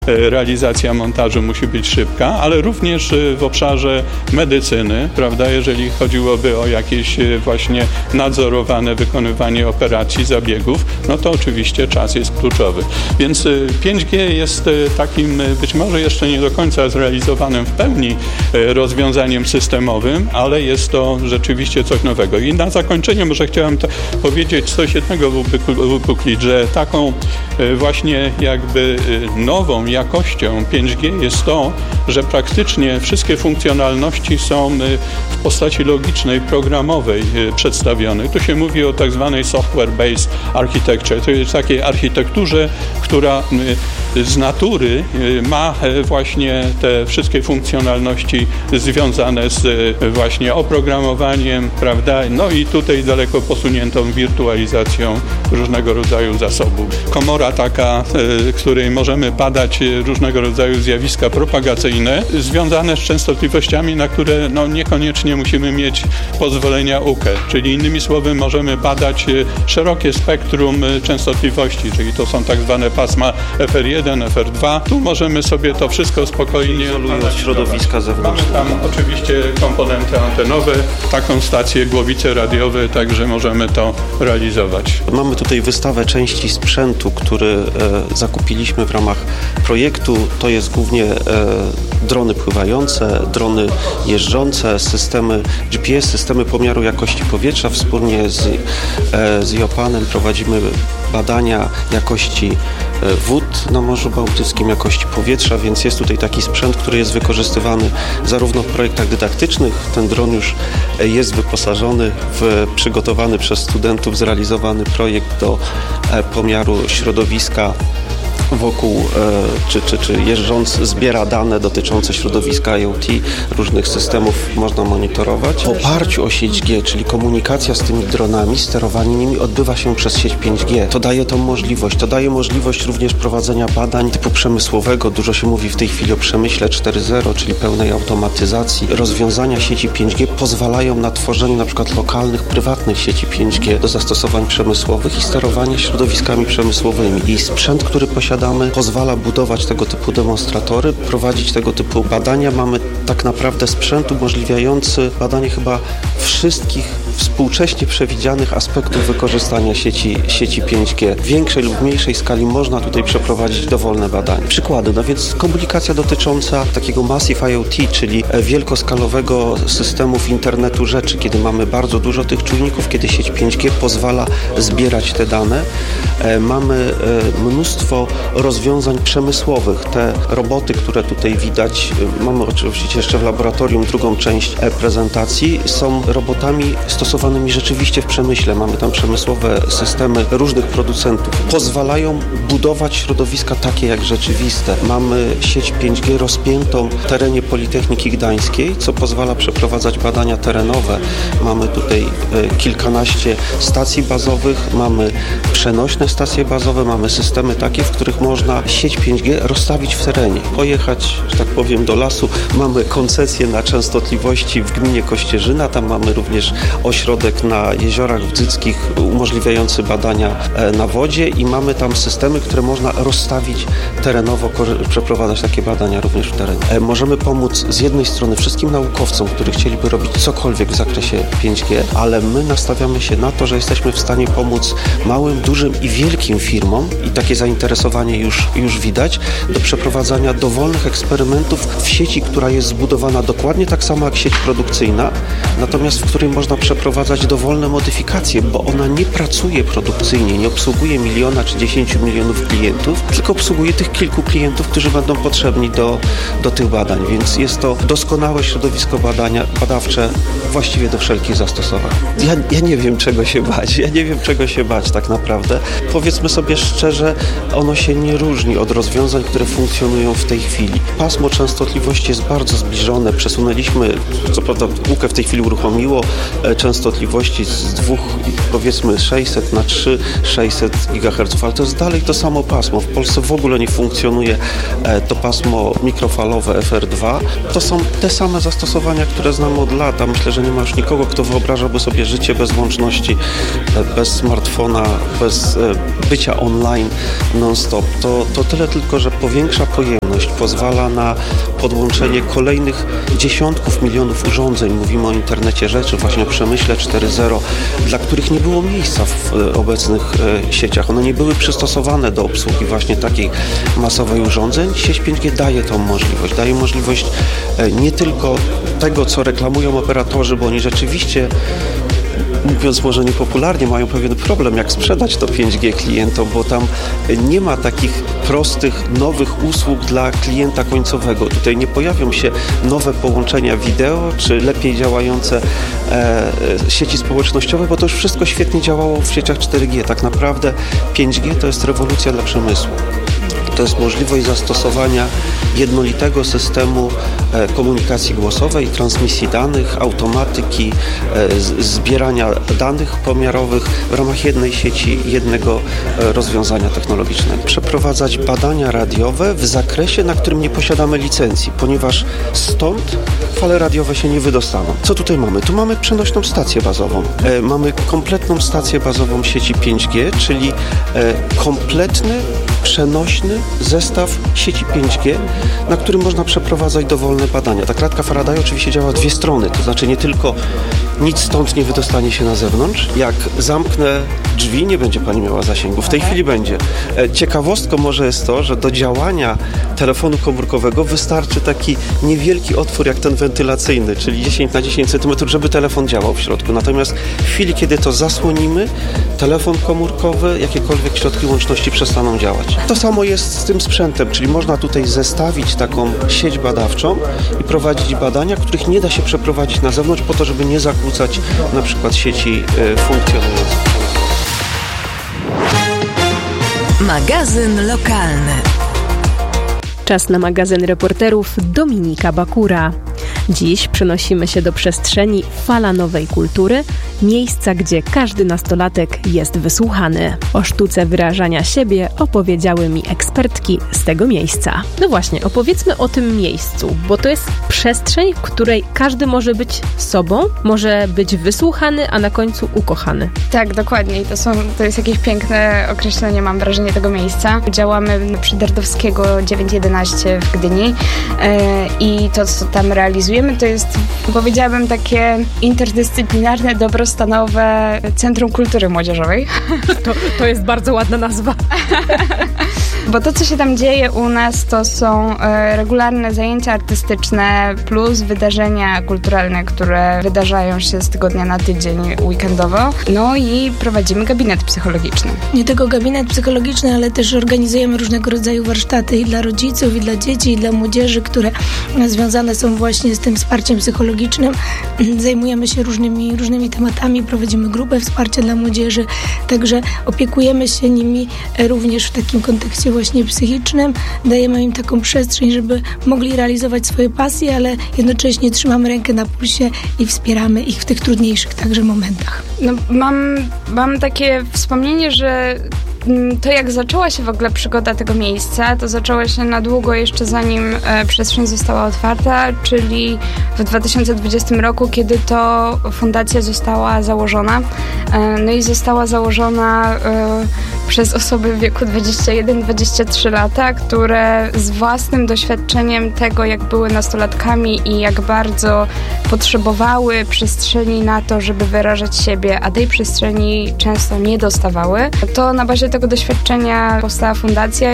realizacja montażu musi być szybka, ale również w obszarze medycyny, prawda, jeżeli chodziłoby o jakieś właśnie nadzorowane wykonywanie operacji, zabiegów, no to oczywiście czas jest kluczowy. Więc 5G jest takim być może jeszcze nie do końca zrealizowanym w pełni rozwiązaniem systemowym, ale jest to rzeczywiście coś nowego. I na zakończenie może chciałem powiedzieć coś jednego wypuklić, że taką właśnie jakby nową jakością 5G jest to, że praktycznie wszystkie funkcjonalności są w postaci logicznej, programowej przedstawione. Tu się mówi o tak zwanej software-based architecture. To jest takiej architekturze, która z natury ma właśnie te wszystkie funkcjonalności związane z właśnie oprogramowaniem, prawda? No i tutaj daleko posuniętą wirtualizacją różnego rodzaju zasobów. Komora taka, której możemy badać różnego rodzaju zjawiska propagacyjne związane z częstotliwościami, na które no, niekoniecznie musimy mieć pozwolenia UKE. Czyli innymi słowy możemy badać szerokie spektrum częstotliwości, czyli to są tak zwane pasma FR1, FR2. Tu możemy sobie to wszystko spokojnie izolując środowiska zewnętrzne. Mamy tam oczywiście komponenty antenowe, taką stację, głowice radiowe, także możemy to realizować. Mamy tutaj wystawę części sprzętu, który zakupiliśmy w ramach projektu. To jest głównie drony pływające, drony jeżdżące, systemy GPS, systemy pomiaru jakości powietrza. Wspólnie z IOPAN-em prowadzimy badania jakości wód na Morzu Bałtyckim, jakości powietrza, więc jest tutaj taki sprzęt, który jest wykorzystywany zarówno w projektach dydaktycznych. Ten dron już jest wyposażony w przygotowany przez studentów zrealizowany projekt do pomiaru środowiska wokół, czy jeżdżąc zbiera dane dotyczące środowiska IoT, różnych systemów można monitorować. W oparciu o sieć G, czyli komunikacja z tymi dronami, sterowanie nimi odbywa się przez sieć 5G. To daje tą możliwość. To daje możliwość również prowadzenia badań typu przemysłowego. Dużo się mówi w tej chwili o przemyśle 4.0, czyli pełnej automatyzacji. Rozwiązania sieci 5G pozwalają na tworzenie na przykład lokalnych, prywatnych sieci 5G do zastosowań przemysłowych i sterowanie środowiskami przemysłowymi. I sprzęt, który posiadamy, pozwala budować tego typu demonstratory, prowadzić tego typu badania. Mamy tak naprawdę sprzęt umożliwiający badanie chyba wszystkich współcześnie przewidzianych aspektów wykorzystania sieci 5G. W większej lub mniejszej skali można tutaj przeprowadzić dowolne badania. Przykłady, no więc komunikacja dotycząca takiego Massive IoT, czyli wielkoskalowego systemów internetu rzeczy, kiedy mamy bardzo dużo tych czujników, kiedy sieć 5G pozwala zbierać te dane. Mamy mnóstwo rozwiązań przemysłowych. Te roboty, które tutaj widać, mamy oczywiście jeszcze w laboratorium drugą część prezentacji, są robotami stosowanymi rzeczywiście w przemyśle. Mamy tam przemysłowe systemy różnych producentów. Pozwalają budować środowiska takie jak rzeczywiste. Mamy sieć 5G rozpiętą w terenie Politechniki Gdańskiej, co pozwala przeprowadzać badania terenowe. Mamy tutaj kilkanaście stacji bazowych, mamy przenośne stacje bazowe, mamy systemy takie, w których można sieć 5G rozstawić w terenie. Pojechać, że tak powiem, do lasu. Mamy koncesję na częstotliwości w gminie Kościerzyna. Tam mamy również ośrodek na jeziorach wdzyckich umożliwiający badania na wodzie i mamy tam systemy, które można rozstawić terenowo, przeprowadzać takie badania również w terenie. Możemy pomóc z jednej strony wszystkim naukowcom, którzy chcieliby robić cokolwiek w zakresie 5G, ale my nastawiamy się na to, że jesteśmy w stanie pomóc małym, dużym i wielkim firmom i takie zainteresowanie już widać do przeprowadzania dowolnych eksperymentów w sieci, która jest zbudowana dokładnie tak samo jak sieć produkcyjna, natomiast w której można przeprowadzać dowolne modyfikacje, bo ona nie pracuje produkcyjnie, nie obsługuje 1 czy 10 milionów klientów, tylko obsługuje tych kilku klientów, którzy będą potrzebni do tych badań, więc jest to doskonałe środowisko badawcze właściwie do wszelkich zastosowań. Ja nie wiem, czego się bać tak naprawdę. Powiedzmy sobie szczerze, ono się nie różni od rozwiązań, które funkcjonują w tej chwili. Pasmo częstotliwości jest bardzo zbliżone. Przesunęliśmy, co prawda UKE w tej chwili uruchomiło częstotliwości z 2, powiedzmy 600 na 3600 GHz, ale to jest dalej to samo pasmo. W Polsce w ogóle nie funkcjonuje to pasmo mikrofalowe FR2. To są te same zastosowania, które znamy od lat, a myślę, że nie ma już nikogo, kto wyobrażałby sobie życie bez łączności, bez smartfona, bez bycia online non-stop. To tyle tylko, że powiększa pojemność, pozwala na podłączenie kolejnych dziesiątków milionów urządzeń. Mówimy o internecie rzeczy, właśnie o przemyśle 4.0, dla których nie było miejsca w obecnych sieciach. One nie były przystosowane do obsługi właśnie takiej masowej urządzeń. Sieć 5G daje tą możliwość. Daje możliwość nie tylko tego, co reklamują operatorzy, bo oni rzeczywiście, mówiąc może niepopularnie, mają pewien problem, jak sprzedać to 5G klientom, bo tam nie ma takich prostych, nowych usług dla klienta końcowego. Tutaj nie pojawią się nowe połączenia wideo, czy lepiej działające sieci społecznościowe, bo to już wszystko świetnie działało w sieciach 4G. Tak naprawdę 5G to jest rewolucja dla przemysłu. To jest możliwość zastosowania jednolitego systemu komunikacji głosowej, transmisji danych, automatyki, zbierania danych pomiarowych w ramach jednej sieci, jednego rozwiązania technologicznego. Przeprowadzać badania radiowe w zakresie, na którym nie posiadamy licencji, ponieważ stąd fale radiowe się nie wydostaną. Co tutaj mamy? Tu mamy przenośną stację bazową. Mamy kompletną stację bazową sieci 5G, czyli kompletny, przenośny zestaw sieci 5G, na którym można przeprowadzać dowolne badania. Ta klatka Faraday oczywiście działa w dwie strony, to znaczy nie tylko nic stąd nie wydostanie się na zewnątrz. Jak zamknę drzwi, nie będzie pani miała zasięgu. W tej chwili będzie. Ciekawostką może jest to, że do działania telefonu komórkowego wystarczy taki niewielki otwór jak ten wentylacyjny, czyli 10 na 10 cm, żeby telefon działał w środku. Natomiast w chwili, kiedy to zasłonimy, telefon komórkowy, jakiekolwiek środki łączności przestaną działać. To samo jest z tym sprzętem, czyli można tutaj zestawić taką sieć badawczą i prowadzić badania, których nie da się przeprowadzić na zewnątrz po to, żeby nie zakłócać na przykład sieci funkcjonujących. Magazyn lokalny. Czas na magazyn reporterów Dominika Bakura. Dziś przenosimy się do przestrzeni Fala Nowej Kultury, miejsca, gdzie każdy nastolatek jest wysłuchany. O sztuce wyrażania siebie opowiedziały mi ekspertki z tego miejsca. No właśnie, opowiedzmy o tym miejscu, bo to jest przestrzeń, w której każdy może być sobą, może być wysłuchany, a na końcu ukochany. Tak, dokładnie. To jest jakieś piękne określenie, mam wrażenie, tego miejsca. Działamy przy Derdowskiego 911 w Gdyni i to, co tam realizujemy, to jest, powiedziałabym, takie interdyscyplinarne, dobrostanowe Centrum Kultury Młodzieżowej. To jest bardzo ładna nazwa. Bo to, co się tam dzieje u nas, to są regularne zajęcia artystyczne plus wydarzenia kulturalne, które wydarzają się z tygodnia na tydzień weekendowo. No i prowadzimy gabinet psychologiczny. Nie tylko gabinet psychologiczny, ale też organizujemy różnego rodzaju warsztaty i dla rodziców, i dla dzieci, i dla młodzieży, które związane są właśnie z tym wsparciem psychologicznym. Zajmujemy się różnymi tematami, prowadzimy grupę wsparcia dla młodzieży, także opiekujemy się nimi również w takim kontekście właśnie psychicznym. Dajemy im taką przestrzeń, żeby mogli realizować swoje pasje, ale jednocześnie trzymamy rękę na pulsie i wspieramy ich w tych trudniejszych także momentach. No, mam takie wspomnienie, że to, jak zaczęła się w ogóle przygoda tego miejsca, to zaczęło się na długo jeszcze zanim przestrzeń została otwarta, czyli w 2020 roku, kiedy to fundacja została założona. No i została założona przez osoby w wieku 21-23 lata, które z własnym doświadczeniem tego, jak były nastolatkami i jak bardzo potrzebowały przestrzeni na to, żeby wyrażać siebie, a tej przestrzeni często nie dostawały, to na bazie tego doświadczenia powstała fundacja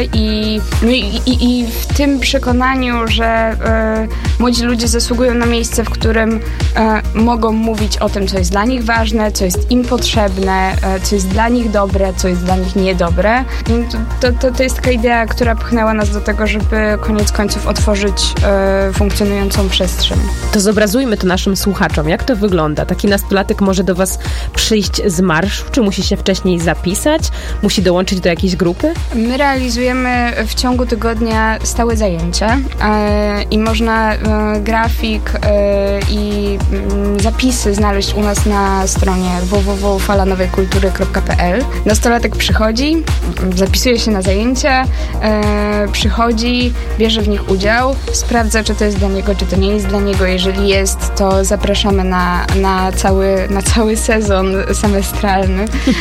i w tym przekonaniu, że młodzi ludzie zasługują na miejsce, w którym mogą mówić o tym, co jest dla nich ważne, co jest im potrzebne, co jest dla nich dobre, co jest dla nich niedobre. To jest taka idea, która pchnęła nas do tego, żeby koniec końców otworzyć funkcjonującą przestrzeń. To zobrazujmy to naszym słuchaczom. Jak to wygląda? Taki nastolatek może do was przyjść z marszu? Czy musi się wcześniej zapisać? Musi dołączyć do jakiejś grupy? My realizujemy w ciągu tygodnia stałe zajęcia i można grafik i zapisy znaleźć u nas na stronie www.falanowejkultury.pl. Nastolatek przychodzi, zapisuje się na zajęcia, przychodzi, bierze w nich udział, sprawdza, czy to jest dla niego, czy to nie jest dla niego. Jeżeli jest, to zapraszamy na cały sezon semestralny.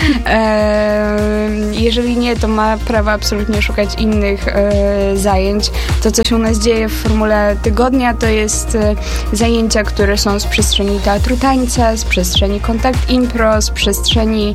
Jeżeli nie, to ma prawo absolutnie szukać innych zajęć. To, co się u nas dzieje w formule tygodnia, to jest zajęcia, które są z przestrzeni teatru tańca, z przestrzeni kontakt impro, z przestrzeni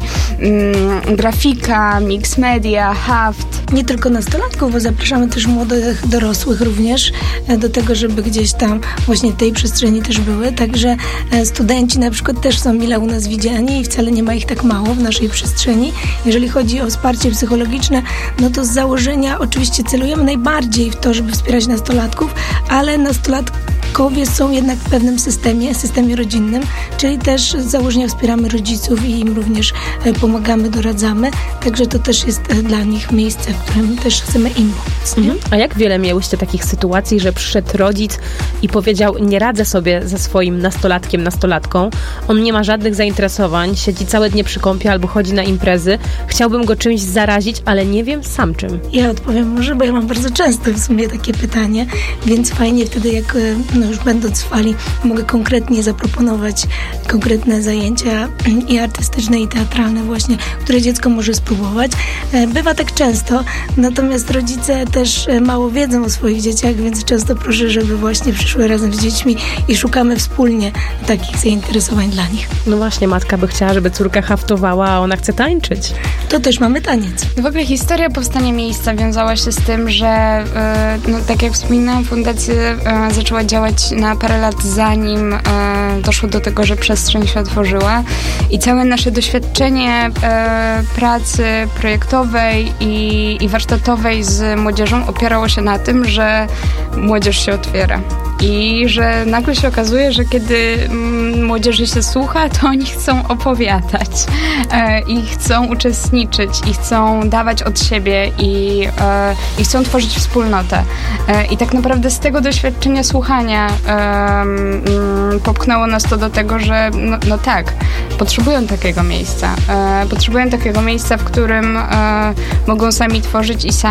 grafika, mix media, haft. Nie tylko nastolatków, bo zapraszamy też młodych dorosłych również do tego, żeby gdzieś tam właśnie w tej przestrzeni też były. Także studenci na przykład też są mile u nas widziani i wcale nie ma ich tak mało w naszej przestrzeni. Jeżeli chodzi o wsparcie psychologiczne, no to z założenia oczywiście celujemy najbardziej w to, żeby wspierać nastolatków, ale nastolatkowie są jednak w pewnym systemie rodzinnym, czyli też z założenia wspieramy rodziców i im również pomagamy, doradzamy. Także to też jest dla nich miejsce, w którym też chcemy im pomóc. A jak wiele miałyście takich sytuacji, że przyszedł rodzic i powiedział: nie radzę sobie ze swoim nastolatkiem, nastolatką, on nie ma żadnych zainteresowań, siedzi całe dnie przy kąpie albo chodzi na imprezy, chciałbym go czymś zarazić, ale nie wiem sam czym. Ja odpowiem może, bo ja mam bardzo często w sumie takie pytanie, więc fajnie wtedy, jak już będąc w fali, mogę konkretnie zaproponować konkretne zajęcia i artystyczne, i teatralne właśnie, które dziecko może spróbować. Bywa tak często, natomiast rodzice też mało wiedzą o swoich dzieciach, więc często proszę, żeby właśnie przyszły razem z dziećmi i szukamy wspólnie takich zainteresowań dla nich. No właśnie, matka by chciała, żeby córka haftowała, a ona chce tańczyć. To też mamy taniec. W ogóle historia powstania miejsca wiązała się z tym, że tak jak wspominałam, fundacja zaczęła działać na parę lat zanim doszło do tego, że przestrzeń się otworzyła i całe nasze doświadczenie pracy projektowej i warsztatowej z młodzieżą opierało się na tym, że młodzież się otwiera. I że nagle się okazuje, że kiedy młodzieży się słucha, to oni chcą opowiadać i chcą uczestniczyć i chcą dawać od siebie i chcą tworzyć wspólnotę. I tak naprawdę z tego doświadczenia słuchania popchnęło nas to do tego, że no tak, potrzebują takiego miejsca. Potrzebują takiego miejsca, w którym mogą sami tworzyć i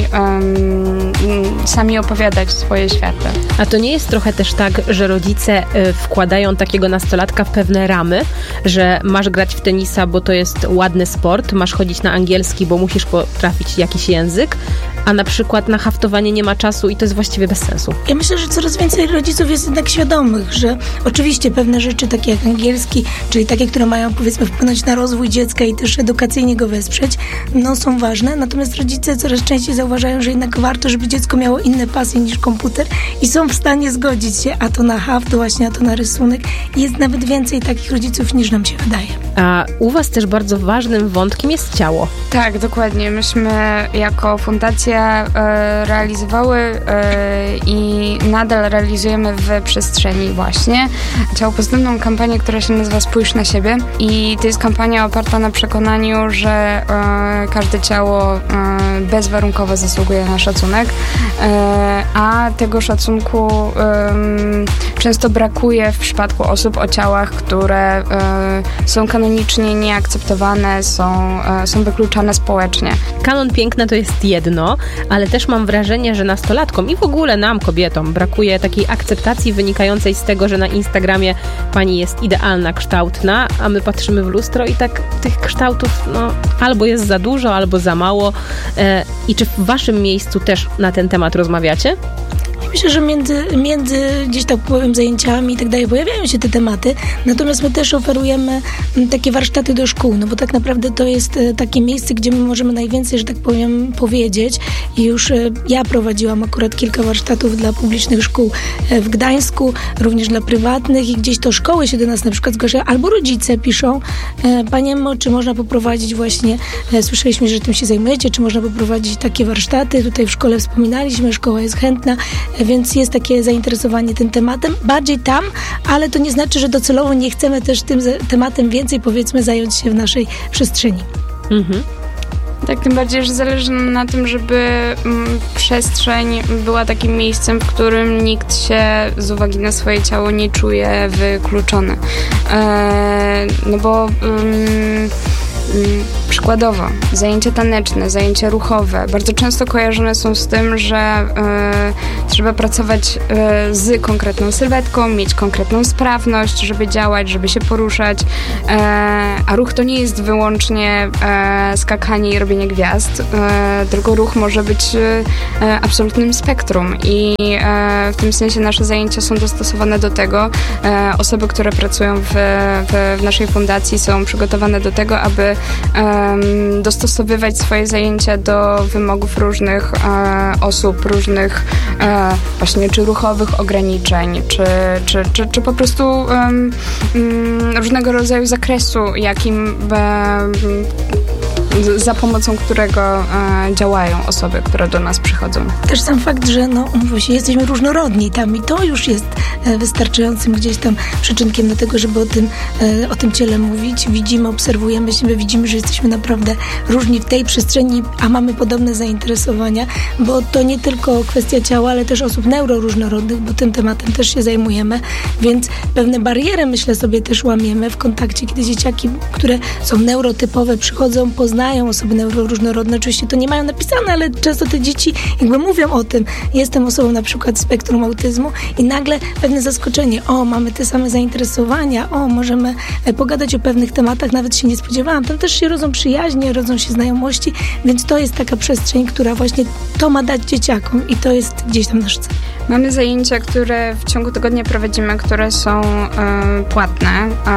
sami opowiadać swoje światy. A to nie jest trochę też tak, że rodzice wkładają takiego nastolatka w pewne ramy, że masz grać w tenisa, bo to jest ładny sport, masz chodzić na angielski, bo musisz potrafić jakiś język, a na przykład na haftowanie nie ma czasu i to jest właściwie bez sensu. Ja myślę, że coraz więcej rodziców jest jednak świadomych, że oczywiście pewne rzeczy takie jak angielski, czyli takie, które mają powiedzmy wpłynąć na rozwój dziecka i też edukacyjnie go wesprzeć, są ważne, natomiast rodzice coraz częściej zauważają, że jednak warto, żeby dziecko miało inne pasje niż komputer i są w stanie zgodzić się, a to na haft właśnie, a to na rysunek. Jest nawet więcej takich rodziców niż nam się wydaje. A u was też bardzo ważnym wątkiem jest ciało. Tak, dokładnie. Myśmy jako fundacja realizowały i nadal realizujemy w przestrzeni właśnie ciałopozytywną kampanię, która się nazywa Spójrz na siebie i to jest kampania oparta na przekonaniu, że każde ciało bezwarunkowo zasługuje na szacunek, a tego szacunku często brakuje w przypadku osób o ciałach, które są kanonicznie nieakceptowane, są wykluczane społecznie. Kanon piękna to jest jedno, ale też mam wrażenie, że nastolatkom i w ogóle nam, kobietom, brakuje takiej akceptacji wynikającej z tego, że na Instagramie pani jest idealna, kształtna, a my patrzymy w lustro i tak tych kształtów albo jest za dużo, albo za mało. I czy w waszym miejscu też na ten temat rozmawiacie? myślę, że między gdzieś tak powiem zajęciami i tak dalej pojawiają się te tematy, natomiast my też oferujemy takie warsztaty do szkół, no bo tak naprawdę to jest takie miejsce, gdzie my możemy najwięcej, że tak powiem, powiedzieć i już ja prowadziłam akurat kilka warsztatów dla publicznych szkół w Gdańsku, również dla prywatnych i gdzieś to szkoły się do nas na przykład zgłaszają, albo rodzice piszą, Panie Emmo, czy można poprowadzić właśnie, słyszeliśmy, że tym się zajmujecie, czy można poprowadzić takie warsztaty, tutaj w szkole wspominaliśmy, szkoła jest chętna, więc jest takie zainteresowanie tym tematem, bardziej tam, ale to nie znaczy, że docelowo nie chcemy też tym tematem więcej, powiedzmy, zająć się w naszej przestrzeni. Tak, tym bardziej, że zależy nam na tym, żeby przestrzeń była takim miejscem, w którym nikt się z uwagi na swoje ciało nie czuje wykluczony. No bo przykładowo zajęcia taneczne, zajęcia ruchowe bardzo często kojarzone są z tym, że trzeba pracować z konkretną sylwetką, mieć konkretną sprawność, żeby działać, żeby się poruszać, a ruch to nie jest wyłącznie skakanie i robienie gwiazd, tylko ruch może być absolutnym spektrum i w tym sensie nasze zajęcia są dostosowane do tego. Osoby, które pracują w naszej fundacji są przygotowane do tego, aby dostosowywać swoje zajęcia do wymogów różnych osób, różnych właśnie czy ruchowych ograniczeń, czy po prostu różnego rodzaju zakresu, jakim za pomocą którego działają osoby, które do nas przychodzą. Też sam fakt, że właśnie jesteśmy różnorodni tam i to już jest wystarczającym gdzieś tam przyczynkiem do tego, żeby o tym ciele mówić. Widzimy, obserwujemy siebie, widzimy, że jesteśmy naprawdę różni w tej przestrzeni, a mamy podobne zainteresowania, bo to nie tylko kwestia ciała, ale też osób neuroróżnorodnych, bo tym tematem też się zajmujemy, więc pewne bariery, myślę, sobie też łamiemy w kontakcie, kiedy dzieciaki, które są neurotypowe, przychodzą, poznają osoby neuroróżnorodne. Oczywiście to nie mają napisane, ale często te dzieci jakby mówią o tym. Jestem osobą na przykład z spektrum autyzmu i nagle pewne zaskoczenie. Mamy te same zainteresowania. Możemy pogadać o pewnych tematach. Nawet się nie spodziewałam. Tam też się rodzą przyjaźnie, rodzą się znajomości, więc to jest taka przestrzeń, która właśnie to ma dać dzieciakom i to jest gdzieś tam nasz cel. Mamy zajęcia, które w ciągu tygodnia prowadzimy, które są płatne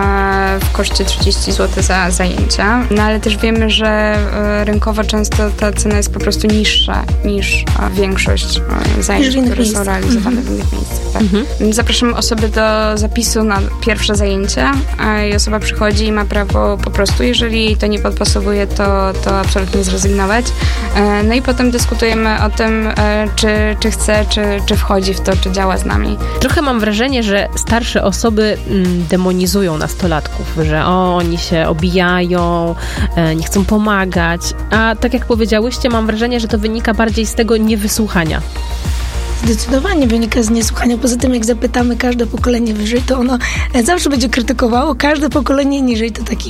w koszcie 30 zł za zajęcia, no ale też wiemy, że rynkowo często ta cena jest po prostu niższa niż większość zajęć, które są realizowane w innych miejscach. Tak. Zapraszamy osoby do zapisu na pierwsze zajęcie i osoba przychodzi i ma prawo po prostu, jeżeli jej to nie podpasowuje, to absolutnie zrezygnować. No i potem dyskutujemy o tym, czy chce, czy wchodzi w to, czy działa z nami. Trochę mam wrażenie, że starsze osoby demonizują nastolatków, że oni się obijają, nie chcą pomagać, a tak jak powiedziałyście, mam wrażenie, że to wynika bardziej z tego niewysłuchania. Zdecydowanie wynika z niesłuchania. Poza tym, jak zapytamy każde pokolenie wyżej, to ono zawsze będzie krytykowało, każde pokolenie niżej. To taki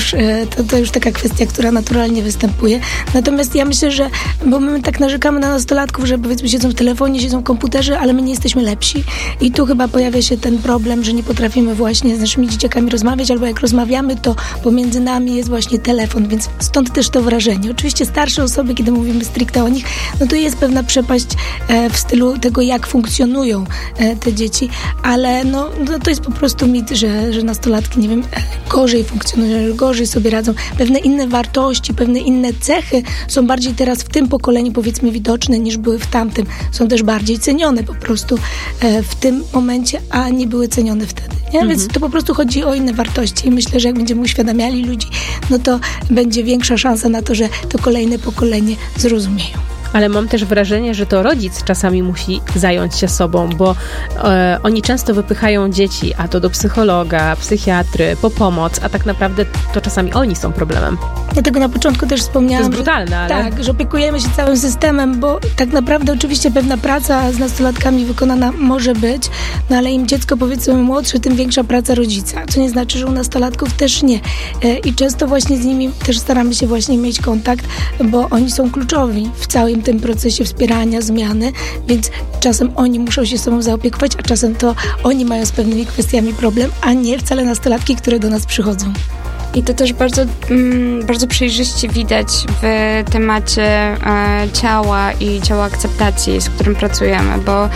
to już taka kwestia, która naturalnie występuje. Natomiast ja myślę, że, bo my tak narzekamy na nastolatków, że powiedzmy siedzą w telefonie, siedzą w komputerze, ale my nie jesteśmy lepsi. I tu chyba pojawia się ten problem, że nie potrafimy właśnie z naszymi dzieciakami rozmawiać, albo jak rozmawiamy, to pomiędzy nami jest właśnie telefon, więc stąd też to wrażenie. Oczywiście starsze osoby, kiedy mówimy stricte o nich, no to jest pewna przepaść w stylu tego, jak funkcjonują te dzieci, ale to jest po prostu mit, że nastolatki, nie wiem, gorzej funkcjonują, gorzej sobie radzą. Pewne inne wartości, pewne inne cechy są bardziej teraz w tym pokoleniu, powiedzmy, widoczne niż były w tamtym. Są też bardziej cenione po prostu w tym momencie, a nie były cenione wtedy. Nie? Więc to po prostu chodzi o inne wartości i myślę, że jak będziemy uświadamiali ludzi, no to będzie większa szansa na to, że to kolejne pokolenie zrozumieją. Ale mam też wrażenie, że to rodzic czasami musi zająć się sobą, bo oni często wypychają dzieci, a to do psychologa, psychiatry, po pomoc, a tak naprawdę to czasami oni są problemem. Dlatego na początku też wspomniałam, to jest brutalne, ale... Tak, że opiekujemy się całym systemem, bo tak naprawdę oczywiście pewna praca z nastolatkami wykonana może być, no ale im dziecko, powiedzmy, młodsze, tym większa praca rodzica, co nie znaczy, że u nastolatków też nie. I często właśnie z nimi też staramy się właśnie mieć kontakt, bo oni są kluczowi w całym tym procesie wspierania, zmiany, więc czasem oni muszą się sobą zaopiekować, a czasem to oni mają z pewnymi kwestiami problem, a nie wcale nastolatki, które do nas przychodzą. I to też bardzo przejrzyście widać w temacie ciała i ciała akceptacji, z którym pracujemy, bo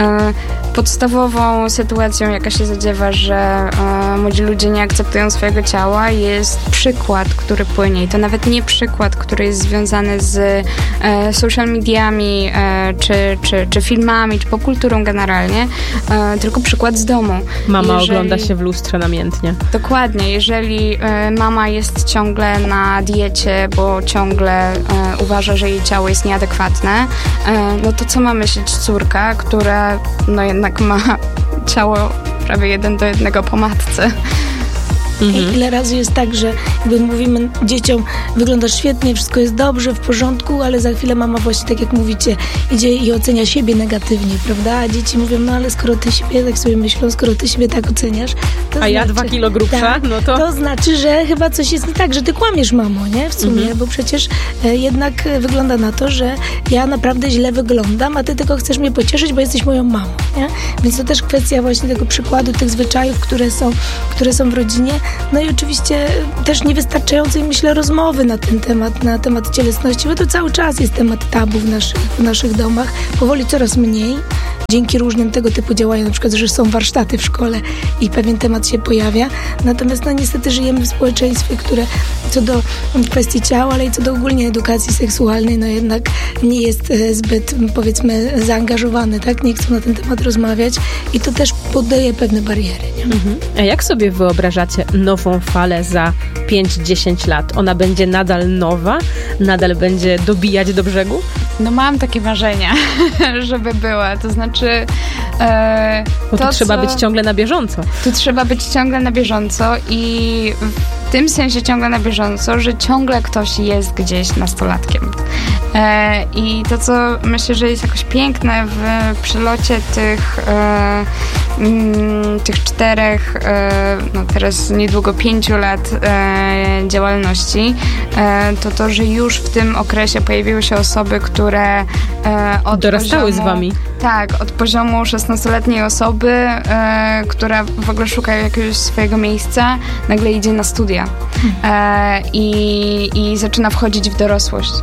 podstawową sytuacją, jaka się zadziewa, że młodzi ludzie nie akceptują swojego ciała, jest przykład, który płynie. I to nawet nie przykład, który jest związany z social mediami, czy filmami, czy popkulturą generalnie, tylko przykład z domu. Mama ogląda się w lustrze namiętnie. Dokładnie. Jeżeli mama jest ciągle na diecie, bo ciągle uważa, że jej ciało jest nieadekwatne, no to co ma myśleć córka, która no jednak ma ciało prawie 1:1 po matce. I ile razy jest tak, że jakby mówimy dzieciom, wyglądasz świetnie, wszystko jest dobrze, w porządku, ale za chwilę mama właśnie, tak jak mówicie, idzie i ocenia siebie negatywnie, prawda? A dzieci mówią, no ale skoro ty siebie, tak sobie myślą, skoro ty siebie tak oceniasz, to znaczy, ja 2 kilo grubsza, tak, no to... To znaczy, że chyba coś jest nie tak, że ty kłamiesz, mamo, nie? W sumie, bo przecież jednak wygląda na to, że ja naprawdę źle wyglądam, a ty tylko chcesz mnie pocieszyć, bo jesteś moją mamą, nie? Więc to też kwestia właśnie tego przykładu, tych zwyczajów, które są w rodzinie. No i oczywiście też niewystarczającej, myślę, rozmowy na temat cielesności, bo to cały czas jest temat tabu w naszych domach. Powoli coraz mniej. Dzięki różnym tego typu działaniom, na przykład, że są warsztaty w szkole i pewien temat się pojawia. Natomiast no niestety żyjemy w społeczeństwie, które co do kwestii ciała, ale i co do ogólnie edukacji seksualnej, no jednak nie jest zbyt, powiedzmy, zaangażowane, tak? Nie chcą na ten temat rozmawiać i to też poddaje pewne bariery, nie? A jak sobie wyobrażacie nową falę za 5-10 lat? Ona będzie nadal nowa? Nadal będzie dobijać do brzegu? No mam takie marzenia, żeby była. To znaczy... Bo tu trzeba być ciągle na bieżąco. Tu trzeba być ciągle na bieżąco i w tym sensie ciągle na bieżąco, że ciągle ktoś jest gdzieś nastolatkiem. I to, co myślę, że jest jakoś piękne w przelocie tych 4, no teraz niedługo 5 lat działalności, to, że już w tym okresie pojawiły się osoby, które dorastały z wami. Tak, od poziomu 16-letniej osoby, która w ogóle szuka jakiegoś swojego miejsca, nagle idzie na studia i zaczyna wchodzić w dorosłość.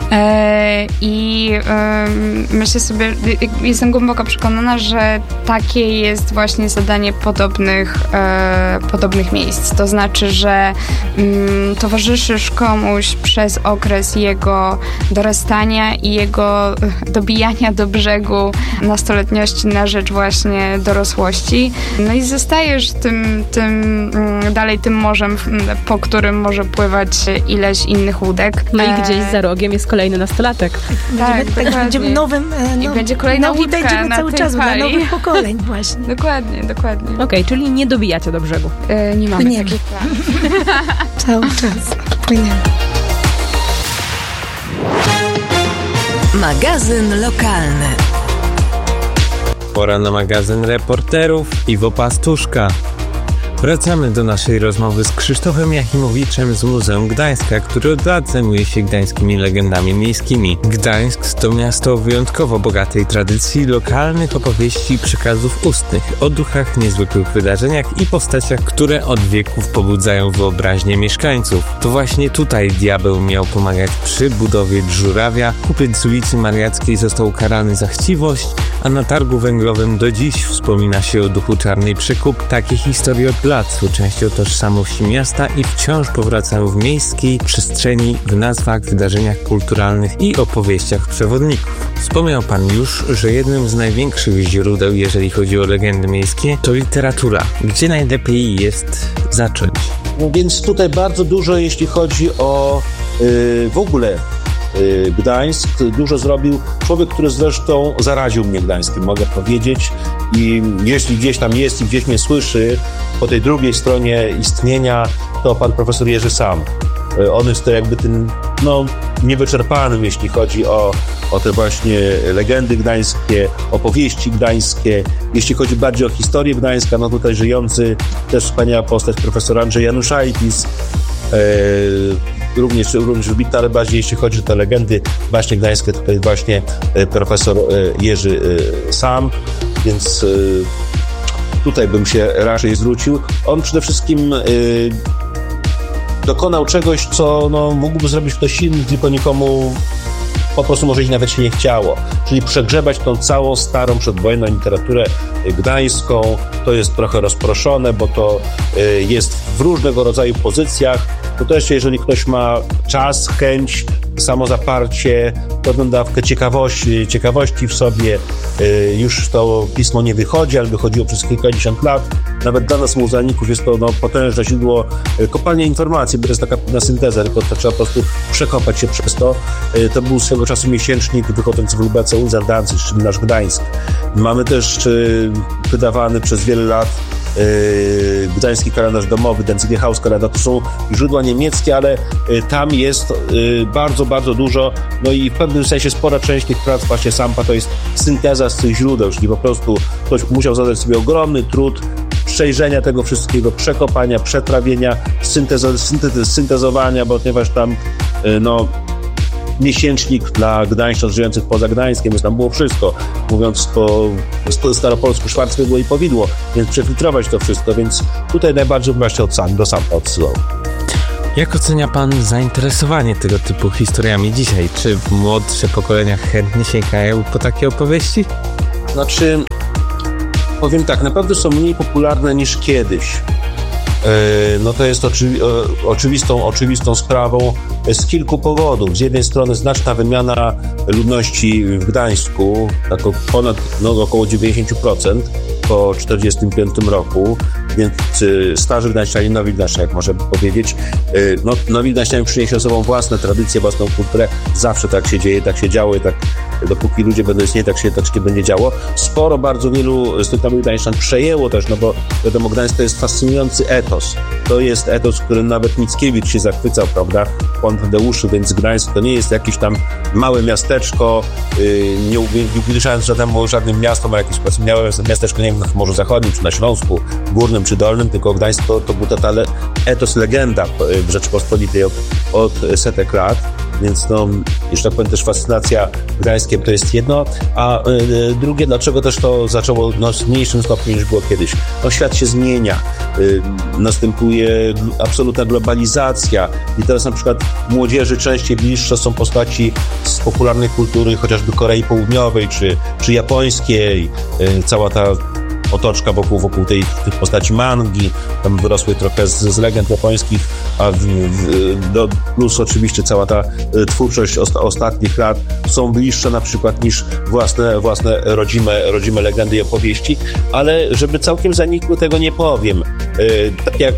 I myślę sobie, jestem głęboko przekonana, że takie jest właśnie zadanie podobnych miejsc. To znaczy, że towarzyszysz komuś przez okres jego dorastania i jego dobijania do brzegu nastoletniości na rzecz właśnie dorosłości. No i zostajesz tym morzem, po którym może pływać ileś innych łódek. No i gdzieś za rogiem jest kolejny nastolatek. Tak, będziemy nowym, i będzie kolejna łódka będziemy na cały tej czas fali. dla nowych pokoleń właśnie. Dokładnie. Okej, czyli nie dobijacie do brzegu. Nie mamy takich planów. Cały czas płyniemy. Magazyn lokalny. Pora na magazyn reporterów. Iwo Pastuszka. Wracamy do naszej rozmowy z Krzysztofem Jachimowiczem z Muzeum Gdańska, który od lat zajmuje się gdańskimi legendami miejskimi. Gdańsk to miasto o wyjątkowo bogatej tradycji lokalnych opowieści i przekazów ustnych o duchach, niezwykłych wydarzeniach i postaciach, które od wieków pobudzają wyobraźnię mieszkańców. To właśnie tutaj diabeł miał pomagać przy budowie żurawia, kupiec z ulicy Mariackiej został ukarany za chciwość, a na targu węglowym do dziś wspomina się o duchu Czarnej Przykup. Takie historie od lat są częścią tożsamości miasta i wciąż powracają w miejskiej przestrzeni w nazwach, wydarzeniach kulturalnych i opowieściach przewodników. Wspomniał pan już, że jednym z największych źródeł, jeżeli chodzi o legendy miejskie, to literatura. Gdzie najlepiej jest zacząć? Więc tutaj bardzo dużo, jeśli chodzi o w ogóle Gdańsk, dużo zrobił człowiek, który zresztą zaraził mnie Gdańskiem, mogę powiedzieć, i jeśli gdzieś tam jest i gdzieś mnie słyszy po tej drugiej stronie istnienia, to pan profesor Jerzy Sam. On jest to jakby tym, niewyczerpanym, jeśli chodzi o te właśnie legendy gdańskie, opowieści gdańskie. Jeśli chodzi bardziej o historię Gdańska, tutaj żyjący też wspaniała postać profesor Andrzej Januszajtis, również wybitna, ale bardziej jeśli chodzi o te legendy właśnie gdańskie, tutaj właśnie profesor Jerzy Sam, więc tutaj bym się raczej zwrócił. On przede wszystkim dokonał czegoś, co mógłby zrobić ktoś inny, tylko nikomu po prostu może nawet się nie chciało. Czyli przegrzebać tą całą starą przedwojenną literaturę gdańską. To jest trochę rozproszone, bo to jest w różnego rodzaju pozycjach. To też, jeżeli ktoś ma czas, chęć, samozaparcie, pewną dawkę ciekawości w sobie, już to pismo nie wychodzi, ale wychodziło przez kilkadziesiąt lat. Nawet dla nas, muzealników, jest to potężne źródło kopalnia informacji, bo to jest taka pewna synteza, tylko to trzeba po prostu przekopać się przez to. To był swego czasu miesięcznik wychodzący w Lubece Unser Danzig, czyli nasz Gdańsk. Mamy też wydawany przez wiele lat gdański kalendarz domowy, Danziger Hauskalender. To są źródła niemieckie, ale tam jest bardzo, bardzo dużo, i w pewnym sensie spora część tych prac, właśnie Sampa, to jest synteza z tych źródeł, czyli po prostu ktoś musiał zadać sobie ogromny trud przejrzenia tego wszystkiego, przekopania, przetrawienia, syntezowania, bo ponieważ tam miesięcznik dla gdańszczan żyjących poza Gdańskiem, więc tam było wszystko, mówiąc po staropolsku szwarcwydło i powidło, więc przefiltrować to wszystko, więc tutaj najbardziej właśnie do Sampa odsyłał. Jak ocenia pan zainteresowanie tego typu historiami dzisiaj? Czy młodsze pokolenia chętnie sięgają po takie opowieści? Znaczy, powiem tak, naprawdę są mniej popularne niż kiedyś. To jest oczywistą sprawą z kilku powodów. Z jednej strony znaczna wymiana ludności w Gdańsku, tak ponad około 90% po 1945 roku, więc starzy Gdańszczanie, nowi Gdańszczanie, jak można by powiedzieć. Nowi Gdańszczanie przynieśli ze sobą własne tradycje, własną kulturę. Zawsze tak się dzieje, tak się działo i tak dopóki ludzie będą istnieć, tak się będzie działo. Bardzo wielu z tych nowych Gdańszczan przejęło też, bo wiadomo, Gdańsk to jest fascynujący etos. To jest etos, którym nawet Mickiewicz się zachwycał, prawda? Pan Tadeuszu, więc Gdańsk to nie jest jakieś tam małe miasteczko, nie ubliżając żadnym miastom, a jakieś małe miasteczko, nie wiem, na Morzu Zachodnim, czy na Śląsku, Górnym, czy Dolnym, tylko Gdańsk to był totalny etos, legenda w Rzeczypospolitej od setek lat. Więc już tak powiem, też fascynacja Gdańskiem to jest jedno, a drugie, dlaczego też to zaczęło w mniejszym stopniu niż było kiedyś. Świat się zmienia, następuje absolutna globalizacja i teraz na przykład młodzieży częściej bliższe są postaci z popularnej kultury, chociażby Korei Południowej czy japońskiej, cała ta otoczka wokół tych postaci mangi, tam wyrosły trochę z legend japońskich, a plus oczywiście cała ta twórczość ostatnich lat są bliższe na przykład niż własne rodzime legendy i opowieści, ale żeby całkiem zanikły, tego nie powiem. Tak jak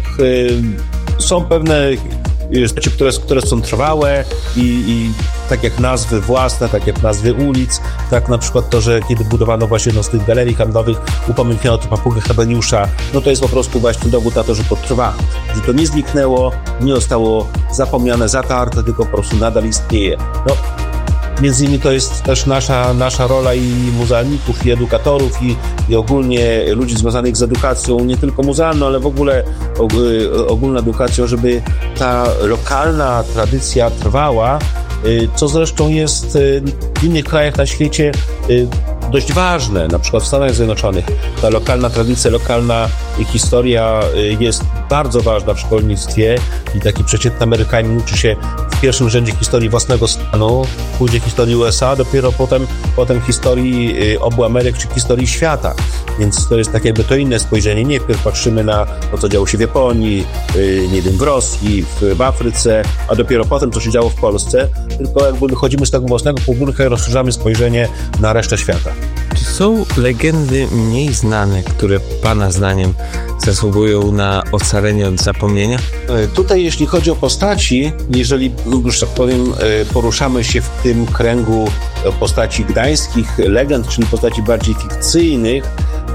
są pewne rzeczy, które są trwałe i tak jak nazwy własne, tak jak nazwy ulic, tak na przykład to, że kiedy budowano właśnie z tych galerii handlowych upamiętniono to papugę Hebeniusza, to jest po prostu właśnie dowód na to, że to trwa, że to nie zniknęło, nie zostało zapomniane, zatarte, tylko po prostu nadal istnieje. Między innymi to jest też nasza rola i muzealników, i edukatorów, i ogólnie ludzi związanych z edukacją, nie tylko muzealną, ale w ogóle ogólną edukacją, żeby ta lokalna tradycja trwała, co zresztą jest w innych krajach na świecie dość ważne, na przykład w Stanach Zjednoczonych. Ta lokalna tradycja, lokalna historia jest bardzo ważna w szkolnictwie i taki przeciętny Amerykanin uczy się w pierwszym rzędzie historii własnego stanu, później historii USA, dopiero potem historii obu Ameryk czy historii świata. Więc to jest tak jakby to inne spojrzenie. Nie wpierw patrzymy na to, co działo się w Japonii, nie wiem, w Rosji, w Afryce, a dopiero potem, co się działo w Polsce, tylko jakby wychodzimy z tego własnego podwórka i rozszerzamy spojrzenie na resztę świata. Czy są legendy mniej znane, które Pana zdaniem zasługują na ocalenie od zapomnienia? Tutaj jeśli chodzi o postaci, jeżeli już tak powiem poruszamy się w tym kręgu postaci gdańskich legend, czyli postaci bardziej fikcyjnych,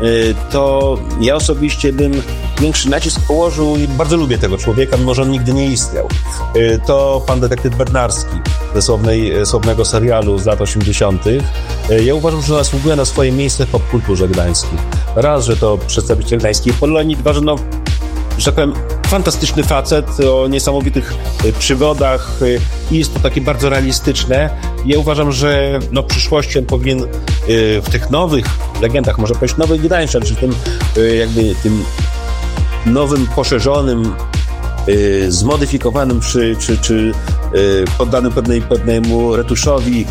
to ja osobiście bym większy nacisk położył i bardzo lubię tego człowieka, mimo że on nigdy nie istniał. To pan detektyw Bednarski ze słownego serialu z lat 80. Ja uważam, że zasługuje na swoje miejsce w popkulturze gdańskiej. Raz, że to przedstawiciel gdańskiej Polonii, dwa, że że tak powiem, fantastyczny facet o niesamowitych przygodach i jest to takie bardzo realistyczne. Ja uważam, że w przyszłości on powinien w tych nowych legendach, może powiedzieć nowych Gdańszczan, czy tym nowym, poszerzonym zmodyfikowanym czy poddanym pewnemu retuszowi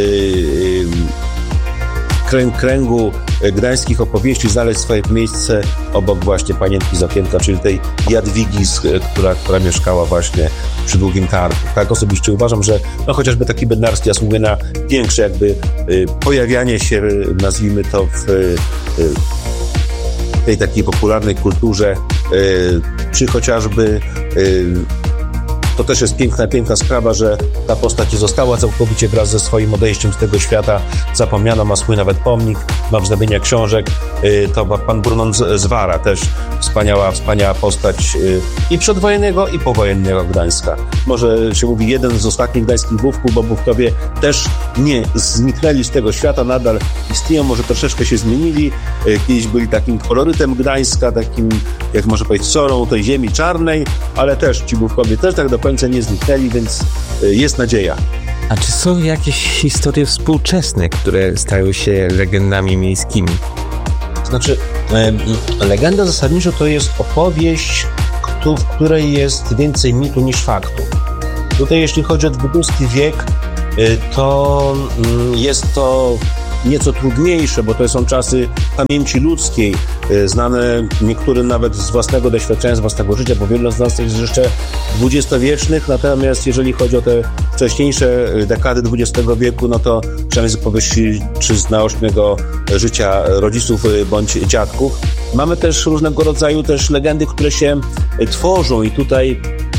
kręgu gdańskich opowieści znaleźć swoje miejsce obok właśnie Panienki z okienka, czyli tej Jadwigi, która mieszkała właśnie przy Długim Targu. Tak osobiście uważam, że chociażby taki Bednarski zasługuje na większe jakby pojawianie się, nazwijmy to, w tej takiej popularnej kulturze, czy chociażby to też jest piękna sprawa, że ta postać nie została całkowicie wraz ze swoim odejściem z tego świata zapomniana, ma swój nawet pomnik, ma wznowienia książek, to pan Brunon z Wara, też wspaniała postać i przedwojennego, i powojennego Gdańska. Może się mówi jeden z ostatnich gdańskich bówków, bo bówkowie też nie zniknęli z tego świata, nadal istnieją, może troszeczkę się zmienili, kiedyś byli takim kolorytem Gdańska, takim, jak można powiedzieć, sorą tej ziemi czarnej, ale też ci bówkowie też tak do końca nie zniknęli, więc jest nadzieja. A czy są jakieś historie współczesne, które stały się legendami miejskimi? Znaczy, legenda zasadniczo to jest opowieść, w której jest więcej mitu niż faktu. Tutaj jeśli chodzi o XX wiek, to jest to nieco trudniejsze, bo to są czasy pamięci ludzkiej, znane niektórym nawet z własnego doświadczenia, z własnego życia, bo wielu z nas jest jeszcze dwudziestowiecznych, natomiast jeżeli chodzi o te wcześniejsze dekady XX wieku, no to przynajmniej z opowieści czy z naocznego życia rodziców bądź dziadków. Mamy też różnego rodzaju też legendy, które się tworzą i tutaj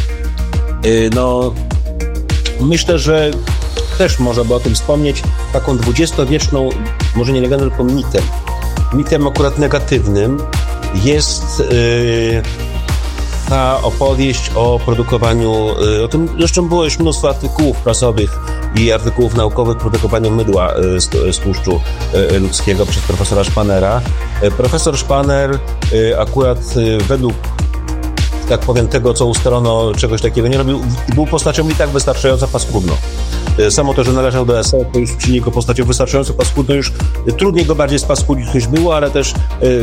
myślę, że też można by o tym wspomnieć, taką dwudziestowieczną, może nie legendą, tylko mitem. Mitem akurat negatywnym jest ta opowieść o produkowaniu, o tym zresztą było już mnóstwo artykułów prasowych i artykułów naukowych, produkowaniu mydła z tłuszczu ludzkiego przez profesora Szpanera. Profesor Szpaner akurat według, tak powiem, tego, co ustalono, czegoś takiego nie robił, był postacią i tak wystarczająco paskudną. Samo to, że należał do SO, to już czyni go postacią wystarczająco paskudną, już trudniej go bardziej spaskudzić niż było, ale też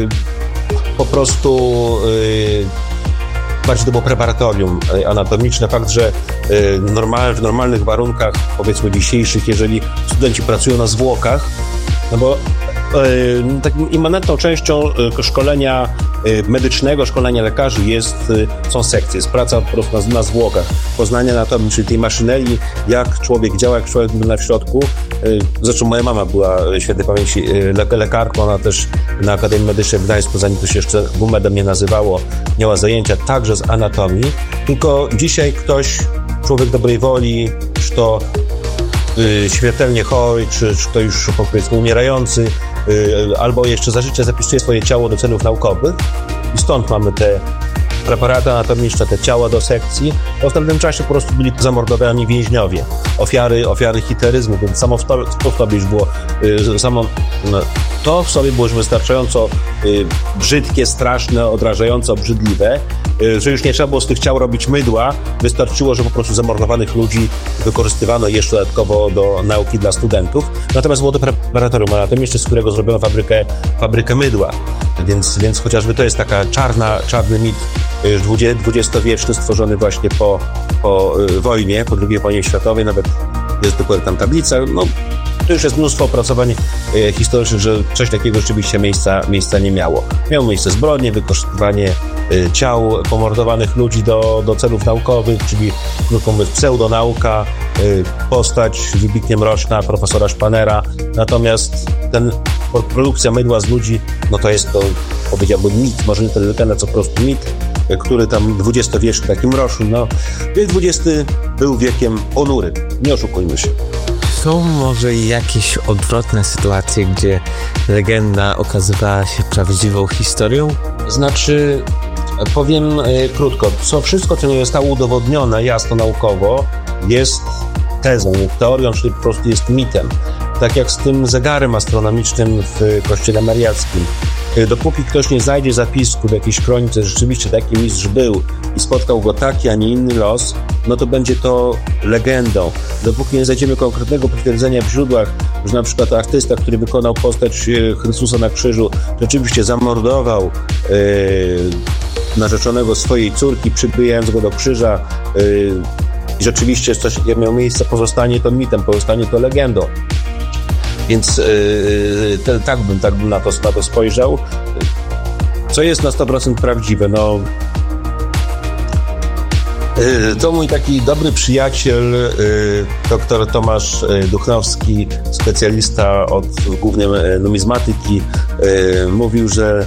po prostu bardziej to było preparatorium anatomiczne. Fakt, że w normalnych warunkach, powiedzmy dzisiejszych, jeżeli studenci pracują na zwłokach, no bo takim immanentną częścią szkolenia medycznego, szkolenia lekarzy są sekcje, jest praca po prostu na zwłokach, poznanie anatomii, czyli tej maszynerii, jak człowiek działa, jak człowiek wygląda w środku. Zresztą moja mama była świętej pamięci lekarką, ona też na Akademii Medycznej w Gdańsku, zanim to się jeszcze WMED-em nie nazywało, miała zajęcia także z anatomii, tylko dzisiaj człowiek dobrej woli, czy to śmiertelnie chory, czy to już powiedzmy umierający, albo jeszcze za życia zapisuje swoje ciało do celów naukowych i stąd mamy te preparaty anatomiczne, te ciała do sekcji. W tamtym czasie po prostu byli zamordowani więźniowie, ofiary hitleryzmu, więc samo w sobie już było to w sobie było już wystarczająco brzydkie, straszne, odrażająco obrzydliwe, że już nie trzeba było z tych ciał robić mydła, wystarczyło, że po prostu zamordowanych ludzi wykorzystywano jeszcze dodatkowo do nauki dla studentów. Natomiast było to preparatorium anatomiczne, z którego zrobiono fabrykę mydła. Więc chociażby to jest taka czarny mit dwudziestowieczny, stworzony właśnie po wojnie, po II wojnie światowej, nawet jest dokładnie tam tablica. No, to już jest mnóstwo opracowań historycznych, że coś takiego rzeczywiście miejsca nie miało. Miało miejsce zbrodnie, wykorzystywanie ciał pomordowanych ludzi do celów naukowych, czyli krótko mówiąc pseudonauka, postać wybitnie mroczna profesora Szpanera. Natomiast produkcja mydła z ludzi, no to jest to, powiedziałbym, mit, może nie tyle legenda, co po prostu mit, który tam dwudziestowieczny, taki mroczny. No, wiek XX był wiekiem ponurym, nie oszukujmy się. Są może jakieś odwrotne sytuacje, gdzie legenda okazywała się prawdziwą historią? Znaczy, powiem krótko, wszystko, co nie zostało udowodnione jasno naukowo, jest tezą, teorią, czyli po prostu jest mitem. Tak jak z tym zegarem astronomicznym w kościele mariackim. Dopóki ktoś nie znajdzie zapisku w jakiejś kronice, że rzeczywiście taki mistrz był i spotkał go taki, a nie inny los, no to będzie to legendą. Dopóki nie znajdziemy konkretnego potwierdzenia w źródłach, że na przykład artysta, który wykonał postać Chrystusa na krzyżu, rzeczywiście zamordował narzeczonego swojej córki, przybijając go do krzyża. I rzeczywiście coś miało miejsce, pozostanie to mitem, pozostanie to legendą. Więc tak bym na to spojrzał. Co jest na 100% prawdziwe? No, to mój taki dobry przyjaciel, dr Tomasz Duchnowski, specjalista od głównie numizmatyki, mówił, że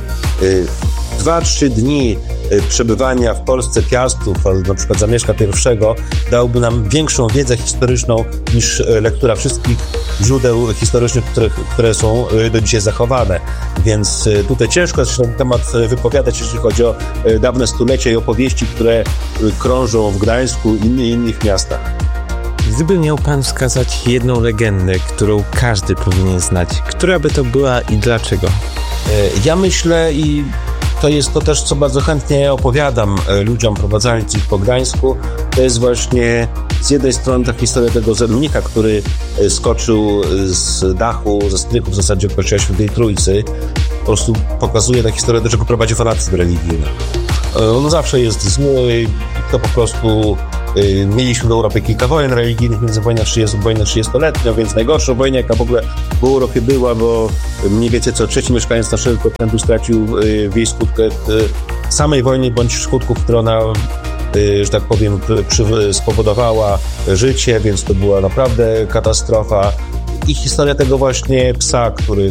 2-3 dni przebywania w Polsce Piastów, albo na przykład Zamieszka I, dałby nam większą wiedzę historyczną niż lektura wszystkich źródeł historycznych, które są do dzisiaj zachowane. Więc tutaj ciężko jest się na ten temat wypowiadać, jeśli chodzi o dawne stulecia i opowieści, które krążą w Gdańsku i innych miastach. Gdyby miał pan wskazać jedną legendę, którą każdy powinien znać, która by to była i dlaczego? Ja myślę, i to jest to też, co bardzo chętnie opowiadam ludziom prowadzącym po Gdańsku, to jest właśnie z jednej strony ta historia tego Zedmnika, który skoczył z dachu, ze strychu w zasadzie Kościoła Świętej Trójcy. Po prostu pokazuje ta historia, do czego prowadzi fanatyzm religijny. On zawsze jest zły i to po prostu... Mieliśmy w Europie kilka wojen religijnych, między wojną 30-letnią, więc najgorszą wojnę, jaka w ogóle w Europie była, bo mniej więcej co trzeci mieszkaniec naszego kontynentu stracił w jej skutkę samej wojny, bądź skutków, które ona, że tak powiem, spowodowała życie, więc to była naprawdę katastrofa. I historia tego właśnie psa, który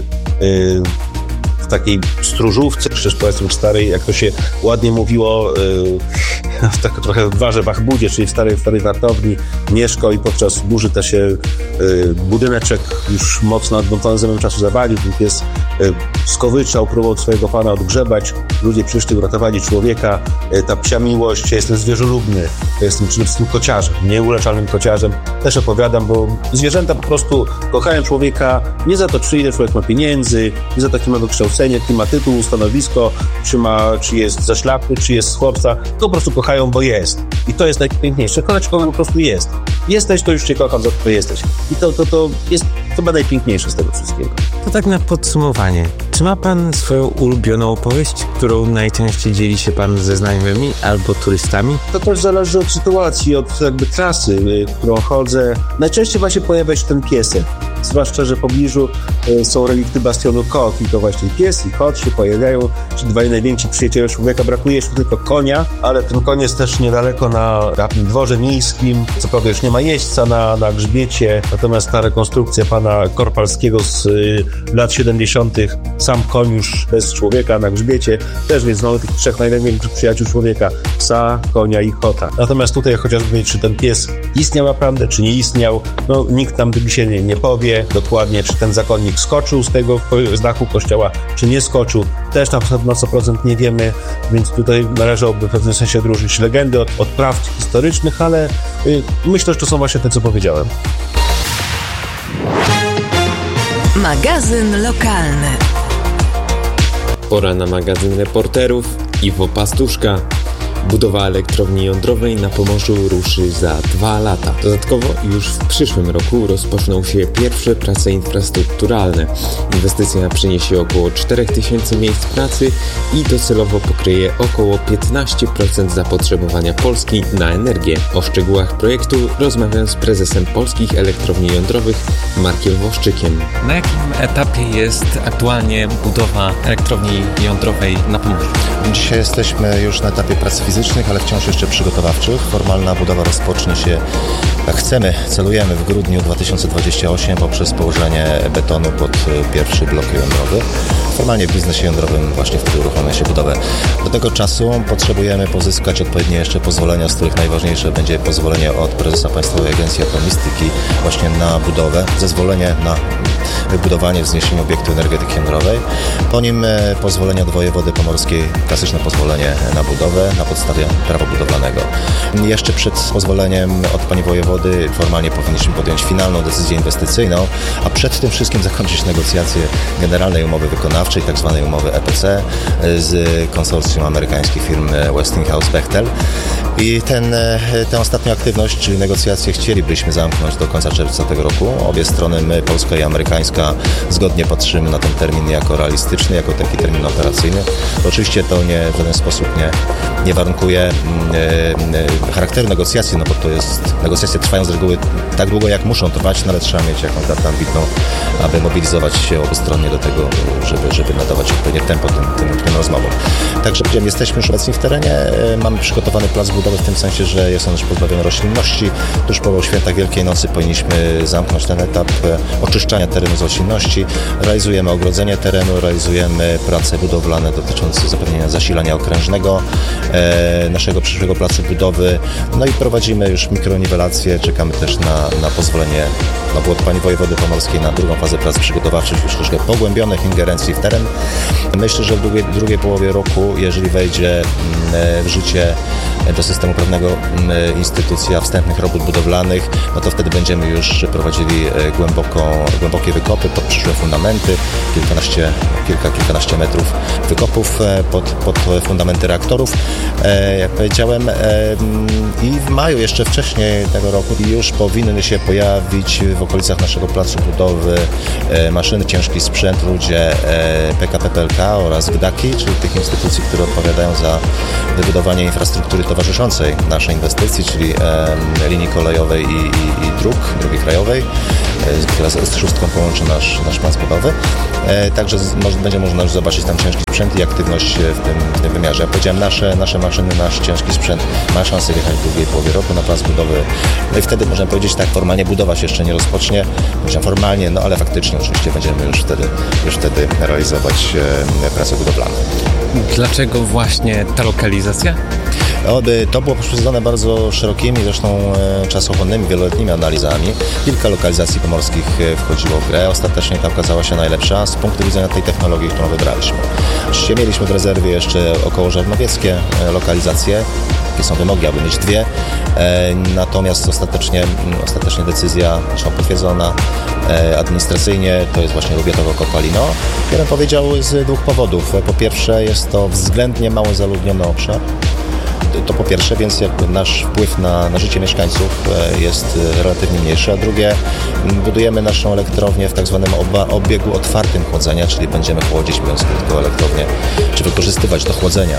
w takiej stróżówce, czy powiedzmy starej, jak to się ładnie mówiło, tak trochę w Wachbudzie, czyli w starej wartowni mieszkał i podczas burzy też się budyneczek już mocno odmontowany zamiast czasu zawalił. Ten pies skowyczał, próbował swojego pana odgrzebać. Ludzie przyszli, uratowali człowieka. Ta psia miłość, ja jestem zwierzolubny, ja jestem przede wszystkim kociarzem, nieuleczalnym kociarzem. Też opowiadam, bo zwierzęta po prostu kochają człowieka nie za to, czy ile człowiek ma pieniędzy, nie za to, jaki ma wykształcenie, jaki ma tytuł, stanowisko, czy jest zaślapy, czy jest z chłopca, to po prostu kochają, bo jest. I to jest najpiękniejsze. Kochać kogo po prostu jest. Jesteś, to już cię kocham za to, co jesteś. I to jest chyba najpiękniejsze z tego wszystkiego. To tak na podsumowanie. Czy ma pan swoją ulubioną opowieść, którą najczęściej dzieli się pan ze znajomymi albo turystami? To też zależy od sytuacji, od jakby trasy, którą chodzę. Najczęściej właśnie pojawia się ten piesek. Zwłaszcza, że w pobliżu są relikty bastionu kot i to właśnie pies i kot się pojawiają, ci dwaj najwięksi przyjaciele człowieka. Brakuje jeszcze tylko konia, ale ten koń jest też niedaleko na dworze miejskim. Co prawda już nie ma jeźdźca na grzbiecie, natomiast ta rekonstrukcja pana Korpalskiego z lat 70. sam koń już bez człowieka na grzbiecie, też więc mamy tych trzech największych przyjaciół człowieka, psa, konia i kota. Natomiast tutaj chociażby czy ten pies istniał naprawdę, czy nie istniał, no nikt nam się nie powie dokładnie, czy ten zakonnik skoczył z dachu kościoła, czy nie skoczył. Też na 100% nie wiemy, więc tutaj należałoby w pewnym sensie odróżnić legendy od prawd historycznych, ale myślę, że to są właśnie te, co powiedziałem. Magazyn lokalny. Pora na magazyn reporterów. Iwo Pastuszka. Budowa elektrowni jądrowej na Pomorzu ruszy za 2 lata. Dodatkowo już w przyszłym roku rozpoczną się pierwsze prace infrastrukturalne. Inwestycja przyniesie około 4000 miejsc pracy i docelowo pokryje około 15% zapotrzebowania Polski na energię. O szczegółach projektu rozmawiam z prezesem Polskich Elektrowni Jądrowych Markiem Woszczykiem. Na jakim etapie jest aktualnie budowa elektrowni jądrowej na Pomorzu? Dzisiaj jesteśmy już na etapie prac fizycznych, ale wciąż jeszcze przygotowawczych. Formalna budowa rozpocznie się, celujemy w grudniu 2028 poprzez położenie betonu pod pierwszy blok jądrowy. Formalnie w biznesie jądrowym właśnie wtedy uruchomi się budowę. Do tego czasu potrzebujemy pozyskać odpowiednie jeszcze pozwolenia, z których najważniejsze będzie pozwolenie od prezesa Państwowej Agencji Atomistyki właśnie na budowę, zezwolenie na wybudowanie, wzniesienie obiektu energetyki jądrowej. Po nim pozwolenie od wojewody pomorskiej, klasyczne pozwolenie na budowę na podstawie prawa budowlanego. Jeszcze przed pozwoleniem od pani wojewody formalnie powinniśmy podjąć finalną decyzję inwestycyjną, a przed tym wszystkim zakończyć negocjacje generalnej umowy wykonawczej, tak zwanej umowy EPC z konsorcjum amerykańskich firm Westinghouse-Bechtel. I tę ostatnią aktywność, czyli negocjacje, chcielibyśmy zamknąć do końca czerwca tego roku. Obie strony, my, polska i amerykańska, Gdańska zgodnie patrzymy na ten termin jako realistyczny, jako taki termin operacyjny. Oczywiście to w żaden sposób nie warunkuje charakteru negocjacji, no bo negocjacje trwają z reguły tak długo, jak muszą trwać, no ale trzeba mieć jakąś datę ambitną, aby mobilizować się obustronnie do tego, żeby nadawać odpowiednie tempo tym rozmowom. Także jesteśmy już obecni w terenie, mamy przygotowany plac budowy w tym sensie, że jest on już pozbawiony roślinności. Tuż po świętach Wielkiej Nocy powinniśmy zamknąć ten etap oczyszczania terenu z roślinności. Realizujemy ogrodzenie terenu, realizujemy prace budowlane dotyczące zapewnienia zasilania okrężnego naszego przyszłego placu budowy. No i prowadzimy już mikroniwelację, czekamy też na pozwolenie od pani wojewody pomorskiej na drugą fazę prac przygotowawczych, już troszkę pogłębionych ingerencji w teren. Myślę, że w drugiej połowie roku, jeżeli wejdzie w życie do systemu prawnego instytucja wstępnych robót budowlanych, no to wtedy będziemy już prowadzili głębokie wykopy pod przyszłe fundamenty, kilkanaście metrów wykopów pod fundamenty reaktorów. Jak powiedziałem, i w maju, jeszcze wcześniej tego roku, już powinny się pojawić w okolicach naszego placu budowy maszyny, ciężki sprzęt, ludzie PKP PLK oraz GDAKI, czyli tych instytucji, które odpowiadają za wybudowanie infrastruktury towarzyszącej naszej inwestycji, czyli linii kolejowej i drogi krajowej, która z szóstką połączy nasz plac budowy. Także będzie można już zobaczyć tam ciężki sprzęt i aktywność w tym wymiarze. Ja powiedziałem, nasze maszyny, nasz ciężki sprzęt ma szansę wjechać w drugiej połowie roku na plac budowy. No i wtedy można powiedzieć, tak, formalnie budowa się jeszcze nie rozpocznie. Powiedziałem formalnie, no ale faktycznie oczywiście będziemy już wtedy realizować prace budowlane. Dlaczego właśnie ta lokalizacja? To było poprzedzone bardzo szerokimi, zresztą czasochłonnymi, wieloletnimi analizami. Kilka lokalizacji pomorskich wchodziło w grę. Ostatecznie ta okazała się najlepsza z punktu widzenia tej technologii, którą wybraliśmy. Oczywiście mieliśmy w rezerwie jeszcze około żarnowieckie lokalizacje. Takie są wymogi, aby mieć dwie. Natomiast ostatecznie decyzja została potwierdzona administracyjnie, to jest właśnie Lubietowo-Kopalino. Ja bym powiedział z dwóch powodów. Po pierwsze, jest to względnie mało zaludniony obszar. To po pierwsze, więc jakby nasz wpływ na życie mieszkańców jest relatywnie mniejszy, a drugie, budujemy naszą elektrownię w tak zwanym obiegu otwartym chłodzenia, czyli będziemy chłodzić, mówiąc krótko, elektrownię, czy wykorzystywać do chłodzenia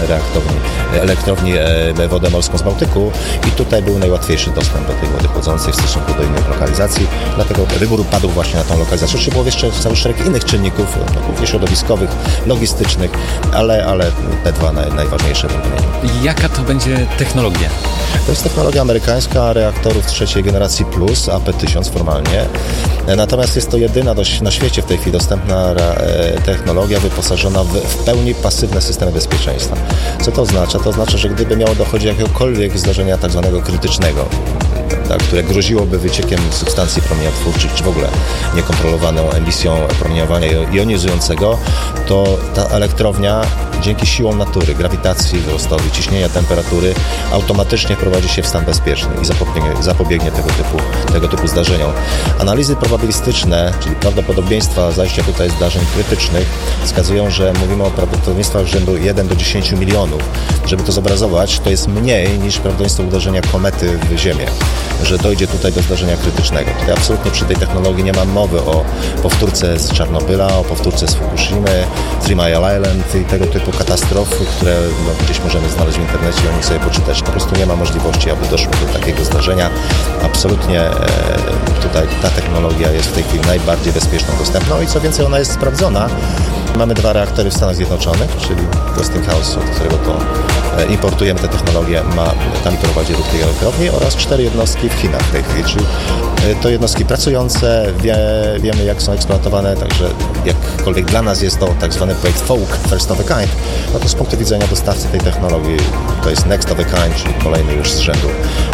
elektrowni wodę morską z Bałtyku i tutaj był najłatwiejszy dostęp do tej wody chłodzącej w stosunku do innych lokalizacji, dlatego wybór padł właśnie na tą lokalizację. Oczywiście było jeszcze cały szereg innych czynników, głównie środowiskowych, logistycznych, ale te dwa najważniejsze bym wymienił. Jaka to będzie technologia? To jest technologia amerykańska reaktorów trzeciej generacji plus, AP1000 formalnie. Natomiast jest to jedyna na świecie w tej chwili dostępna technologia wyposażona w pełni pasywne systemy bezpieczeństwa. Co to oznacza? To oznacza, że gdyby miało dochodzić do jakiegokolwiek zdarzenia tak zwanego krytycznego, które groziłoby wyciekiem substancji promieniotwórczych, czy w ogóle niekontrolowaną emisją promieniowania jonizującego, to ta elektrownia dzięki siłom natury, grawitacji wzrostowi, ciśnienia, temperatury automatycznie wprowadzi się w stan bezpieczny i zapobiegnie tego typu zdarzeniom. Analizy probabilistyczne, czyli prawdopodobieństwa zajścia tutaj zdarzeń krytycznych, wskazują, że mówimy o prawdopodobieństwach rzędu 1 do 10 milionów. Żeby to zobrazować, to jest mniej niż prawdopodobieństwo uderzenia komety w Ziemię, że dojdzie tutaj do zdarzenia krytycznego. Tutaj absolutnie przy tej technologii nie ma mowy o powtórce z Czarnobyla, o powtórce z Fukushimy, Three Mile Island i tego typu katastrof, które gdzieś możemy znaleźć w internecie i o nich sobie poczytać. Po prostu nie ma możliwości, aby doszło do takiego zdarzenia. Absolutnie tutaj ta technologia jest w tej chwili najbardziej bezpieczną, dostępną i co więcej, ona jest sprawdzona. Mamy 2 reaktory w Stanach Zjednoczonych, czyli Westinghouse, od którego to importujemy tę technologię, tam prowadzi ruch tej elektrowni oraz 4 jednostki w Chinach w tej chwili, czyli to jednostki pracujące, wiemy jak są eksploatowane, także jakkolwiek dla nas jest to tak zwany projekt FOUK, First of a Kind, no to z punktu widzenia dostawcy tej technologii to jest Next of a Kind, czyli kolejny już z rzędu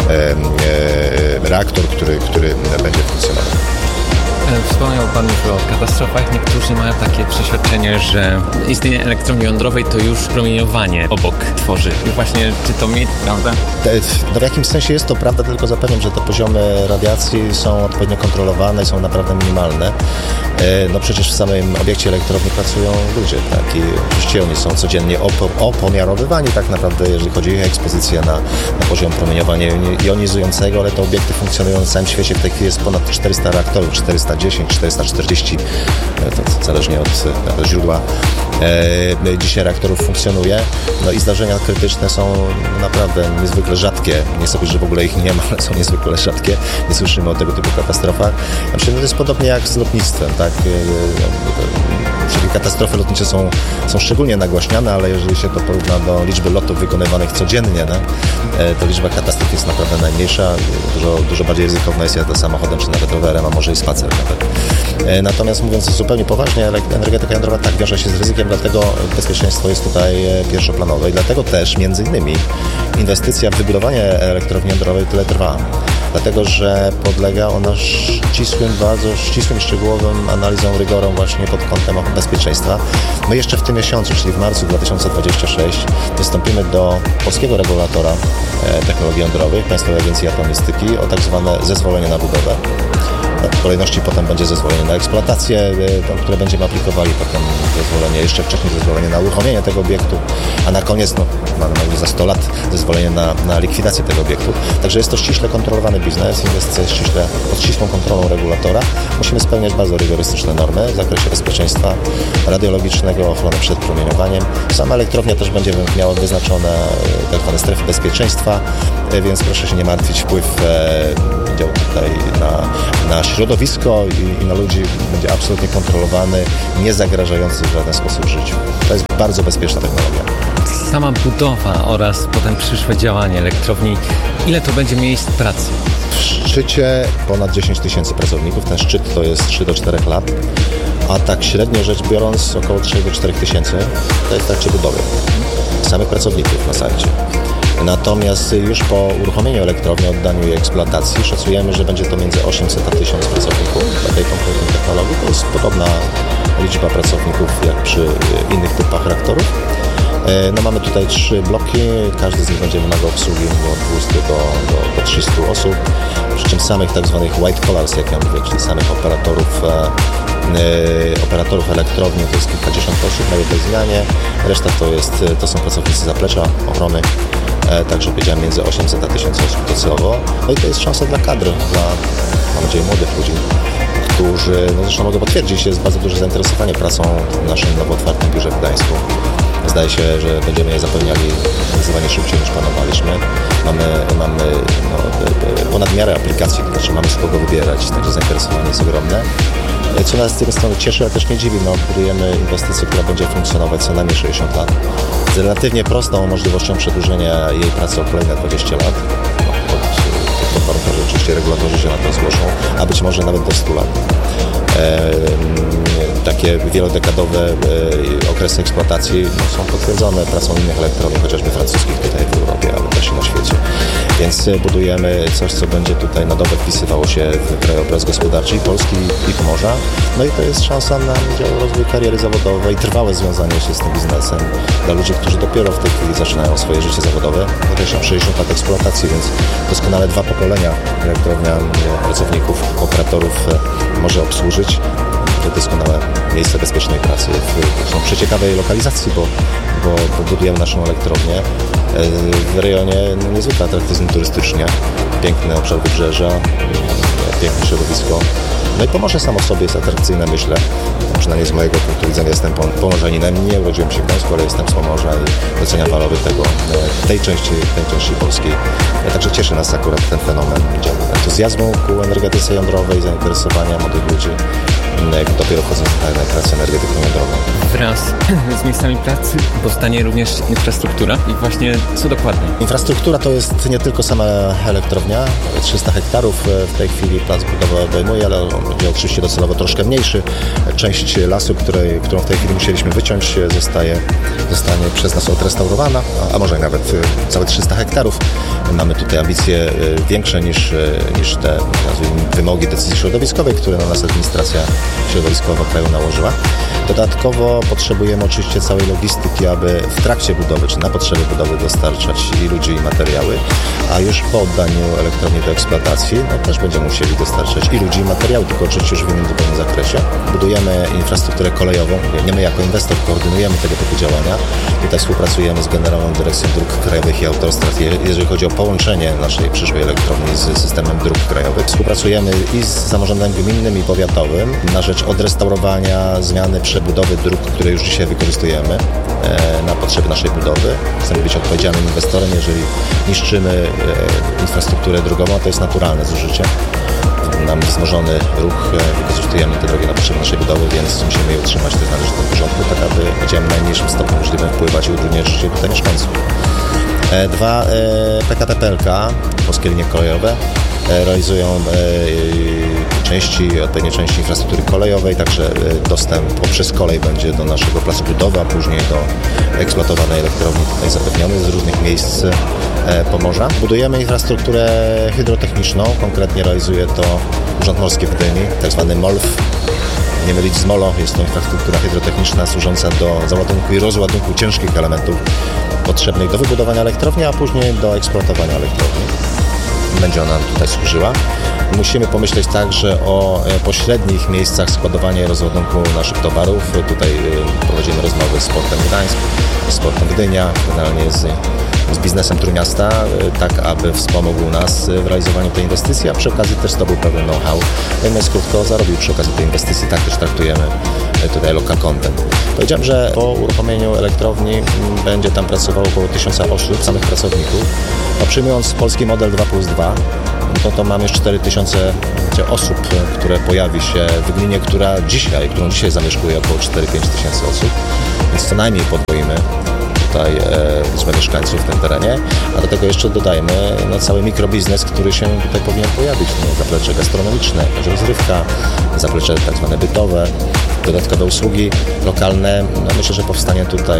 reaktor, który będzie funkcjonował. Wspomniał Pan już o katastrofach. Niektórzy mają takie przeświadczenie, że istnienie elektrowni jądrowej to już promieniowanie obok tworzy. I właśnie czy to mit, prawda? W jakimś sensie jest to prawda, tylko zapewniam, że te poziomy radiacji są odpowiednio kontrolowane i są naprawdę minimalne. No przecież w samym obiekcie elektrowni pracują ludzie, tak? I oczywiście oni są codziennie opomiarowywani tak naprawdę, jeżeli chodzi o ich ekspozycję na poziom promieniowania jonizującego, ale te obiekty funkcjonują na całym świecie. W tej chwili jest ponad 400 reaktorów, 410 410, 440, to zależnie od źródła, dzisiaj reaktorów funkcjonuje. No i zdarzenia krytyczne są naprawdę niezwykle rzadkie. Nie sobie, że w ogóle ich nie ma, ale są niezwykle rzadkie. Nie słyszymy o tego typu katastrofach. Znaczy, to jest podobnie jak z lotnictwem, tak? Czyli katastrofy lotnicze są szczególnie nagłaśniane, ale jeżeli się to porówna do liczby lotów wykonywanych codziennie, to liczba katastrof jest naprawdę najmniejsza. Dużo bardziej ryzykowna jest jazda samochodem, czy nawet rowerem, a może i spacer nawet. Natomiast mówiąc zupełnie poważnie, energetyka jądrowa tak wiąże się z ryzykiem, dlatego bezpieczeństwo jest tutaj pierwszoplanowe i dlatego też między innymi inwestycja w wybudowanie elektrowni jądrowej tyle trwa. Dlatego, że podlega ona bardzo ścisłym, szczegółowym analizom, rygorom właśnie pod kątem bezpieczeństwa. My jeszcze w tym miesiącu, czyli w marcu 2026, wystąpimy do polskiego regulatora technologii jądrowych, Państwowej Agencji Atomistyki, o tak zwane zezwolenie na budowę. W kolejności potem będzie zezwolenie na eksploatację, które będziemy aplikowali, potem zezwolenie, jeszcze wcześniej zezwolenie na uruchomienie tego obiektu, a na koniec, mamy na uwadze za 100 lat, zezwolenie na likwidację tego obiektu. Także jest to ściśle kontrolowany biznes, inwestycja jest pod ścisłą kontrolą regulatora. Musimy spełniać bardzo rygorystyczne normy w zakresie bezpieczeństwa radiologicznego, ochrony przed promieniowaniem. Sama elektrownia też będzie miała wyznaczone tak zwane strefy bezpieczeństwa, więc proszę się nie martwić, wpływ działu tutaj na środowisko i na ludzi będzie absolutnie kontrolowany, nie zagrażający w żaden sposób życiu. To jest bardzo bezpieczna technologia. Sama budowa oraz potem przyszłe działanie elektrowni, ile to będzie miejsc pracy? W szczycie ponad 10 000 pracowników. Ten szczyt to jest 3 do 4 lat, a tak średnio rzecz biorąc około 3 do 4 tysięcy to jest w trakcie budowy samych pracowników na sajcie. Natomiast już po uruchomieniu elektrowni, oddaniu jej eksploatacji szacujemy, że będzie to między 800 a 1000 pracowników dla tej konkretnej technologii. To jest podobna liczba pracowników jak przy innych typach reaktorów. Mamy tutaj 3 bloki, każdy z nich będzie wymagał obsługi od 200 do 300 osób, przy czym samych tak zwanych white collars, jak ja mówię, czyli samych operatorów elektrowni to jest kilkadziesiąt osób na jednej zmianie, reszta to są pracownicy zaplecza ochrony, także powiedziałem między 800 a 1000 osób docelowo. No i to jest szansa dla kadr, mam nadzieję, młodych ludzi, którzy, zresztą mogę potwierdzić, jest bardzo duże zainteresowanie pracą w naszym nowo otwartym biurze w Gdańsku. Zdaje się, że będziemy je zapewniali zdecydowanie szybciej niż planowaliśmy. Mamy ponad miarę aplikacji, to znaczy mamy z kogo wybierać, także zainteresowanie jest ogromne. Co nas z jednej strony cieszy, ale też nie dziwi, budujemy inwestycję, która będzie funkcjonować co najmniej 60 lat. Z relatywnie prostą możliwością przedłużenia jej pracy o kolejne 20 lat. Pod warunkiem, że oczywiście regulatorzy się na to zgłoszą, a być może nawet do 100 lat. Takie wielodekadowe okresy eksploatacji są potwierdzone pracą innych elektrowni, chociażby francuskich tutaj w Europie, ale też i na świecie. Więc budujemy coś, co będzie tutaj na dobre wpisywało się w krajobraz gospodarczy i Polski i Pomorza. No i to jest szansa na rozwój kariery zawodowej, trwałe związanie się z tym biznesem dla ludzi, którzy dopiero w tej chwili zaczynają swoje życie zawodowe. Określam 60 lat eksploatacji, więc doskonale 2 pokolenia elektrownia pracowników, operatorów może obsłużyć. To doskonałe miejsce bezpiecznej pracy przy ciekawej lokalizacji, bo budujemy naszą elektrownię w rejonie niezwykle atrakcyjnym turystycznie. Piękny obszar wybrzeża, piękne środowisko. No i Pomorze samo w sobie jest atrakcyjne, myślę. Przynajmniej z mojego punktu widzenia jestem pomorzaninem. Nie urodziłem się w Gdańsku, ale jestem z Pomorza i doceniam walory tej części Polski. Także cieszy nas akurat ten fenomen entuzjazmu ku energetyce jądrowej, zainteresowania młodych ludzi, dopiero wchodząc na pracę energetyką jądrową. Wraz z miejscami pracy powstanie również infrastruktura i właśnie co dokładnie? Infrastruktura to jest nie tylko sama elektrownia, 300 hektarów w tej chwili plac budowy obejmuje, ale on będzie oczywiście docelowo troszkę mniejszy. Część lasu, którą w tej chwili musieliśmy wyciąć, zostanie przez nas odrestaurowana, a może nawet całe 300 hektarów. Mamy tutaj ambicje większe niż te wymogi decyzji środowiskowej, które na nas administracja środowiskowa kraju nałożyła. Dodatkowo potrzebujemy oczywiście całej logistyki, aby w trakcie budowy, czy na potrzeby budowy dostarczać i ludzi, i materiały, a już po oddaniu elektrowni do eksploatacji, też będziemy musieli dostarczać i ludzi, i materiały, tylko oczywiście już w innym zupełnie zakresie. Budujemy infrastrukturę kolejową, nie my jako inwestor koordynujemy tego typu działania. Tutaj współpracujemy z Generalną Dyrekcją Dróg Krajowych i Autostrad, jeżeli chodzi o połączenie naszej przyszłej elektrowni z systemem dróg krajowych. Współpracujemy i z samorządem gminnym i powiatowym na rzecz odrestaurowania, zmiany, przebudowy dróg, które już dzisiaj wykorzystujemy na potrzeby naszej budowy. Chcemy być odpowiedzialnym inwestorem, jeżeli niszczymy infrastrukturę drogową, to jest naturalne zużycie. Mamy wzmożony ruch, wykorzystujemy te drogi na potrzeby naszej budowy, więc musimy je utrzymać w należytym porządku, tak aby będziemy w najmniejszym stopniu możliwym wpływać i utrudniać życie tutaj mieszkańców. PKP PLK, polskie linie kolejowe, realizują odpowiednie części infrastruktury kolejowej, także dostęp poprzez kolej będzie do naszego placu budowy, a później do eksploatowanej elektrowni tutaj zapewniony z różnych miejsc Pomorza. Budujemy infrastrukturę hydrotechniczną, konkretnie realizuje to Urząd Morski w Gdyni, tak zwany MOLF. Nie mylić z MOLO, jest to infrastruktura hydrotechniczna służąca do załadunku i rozładunku ciężkich elementów potrzebnych do wybudowania elektrowni, a później do eksploatowania elektrowni. Będzie ona tutaj służyła. Musimy pomyśleć także o pośrednich miejscach składowania i rozładunku naszych towarów. Tutaj prowadzimy rozmowy z Portem Gdańsk, z Portem Gdynia, generalnie z biznesem Trójmiasta, tak aby wspomógł nas w realizowaniu tej inwestycji, a przy okazji też zdobył pewien know-how. Mówiąc krótko, zarobił przy okazji tej inwestycji, tak też traktujemy tutaj local content. Powiedziałem, że po uruchomieniu elektrowni będzie tam pracowało około 1000 osób, samych pracowników. Przyjmując polski model 2+2, to mamy już 4000 osób, które pojawi się w gminie, którą dzisiaj zamieszkuje około 4-5 tysięcy osób, więc co najmniej podwoimy tutaj liczbę mieszkańców w tym terenie, a do tego jeszcze dodajmy cały mikrobiznes, który się tutaj powinien pojawić, zaplecze gastronomiczne, rozrywka, zaplecze tak zwane bytowe, dodatkowe usługi lokalne. Myślę, że powstanie tutaj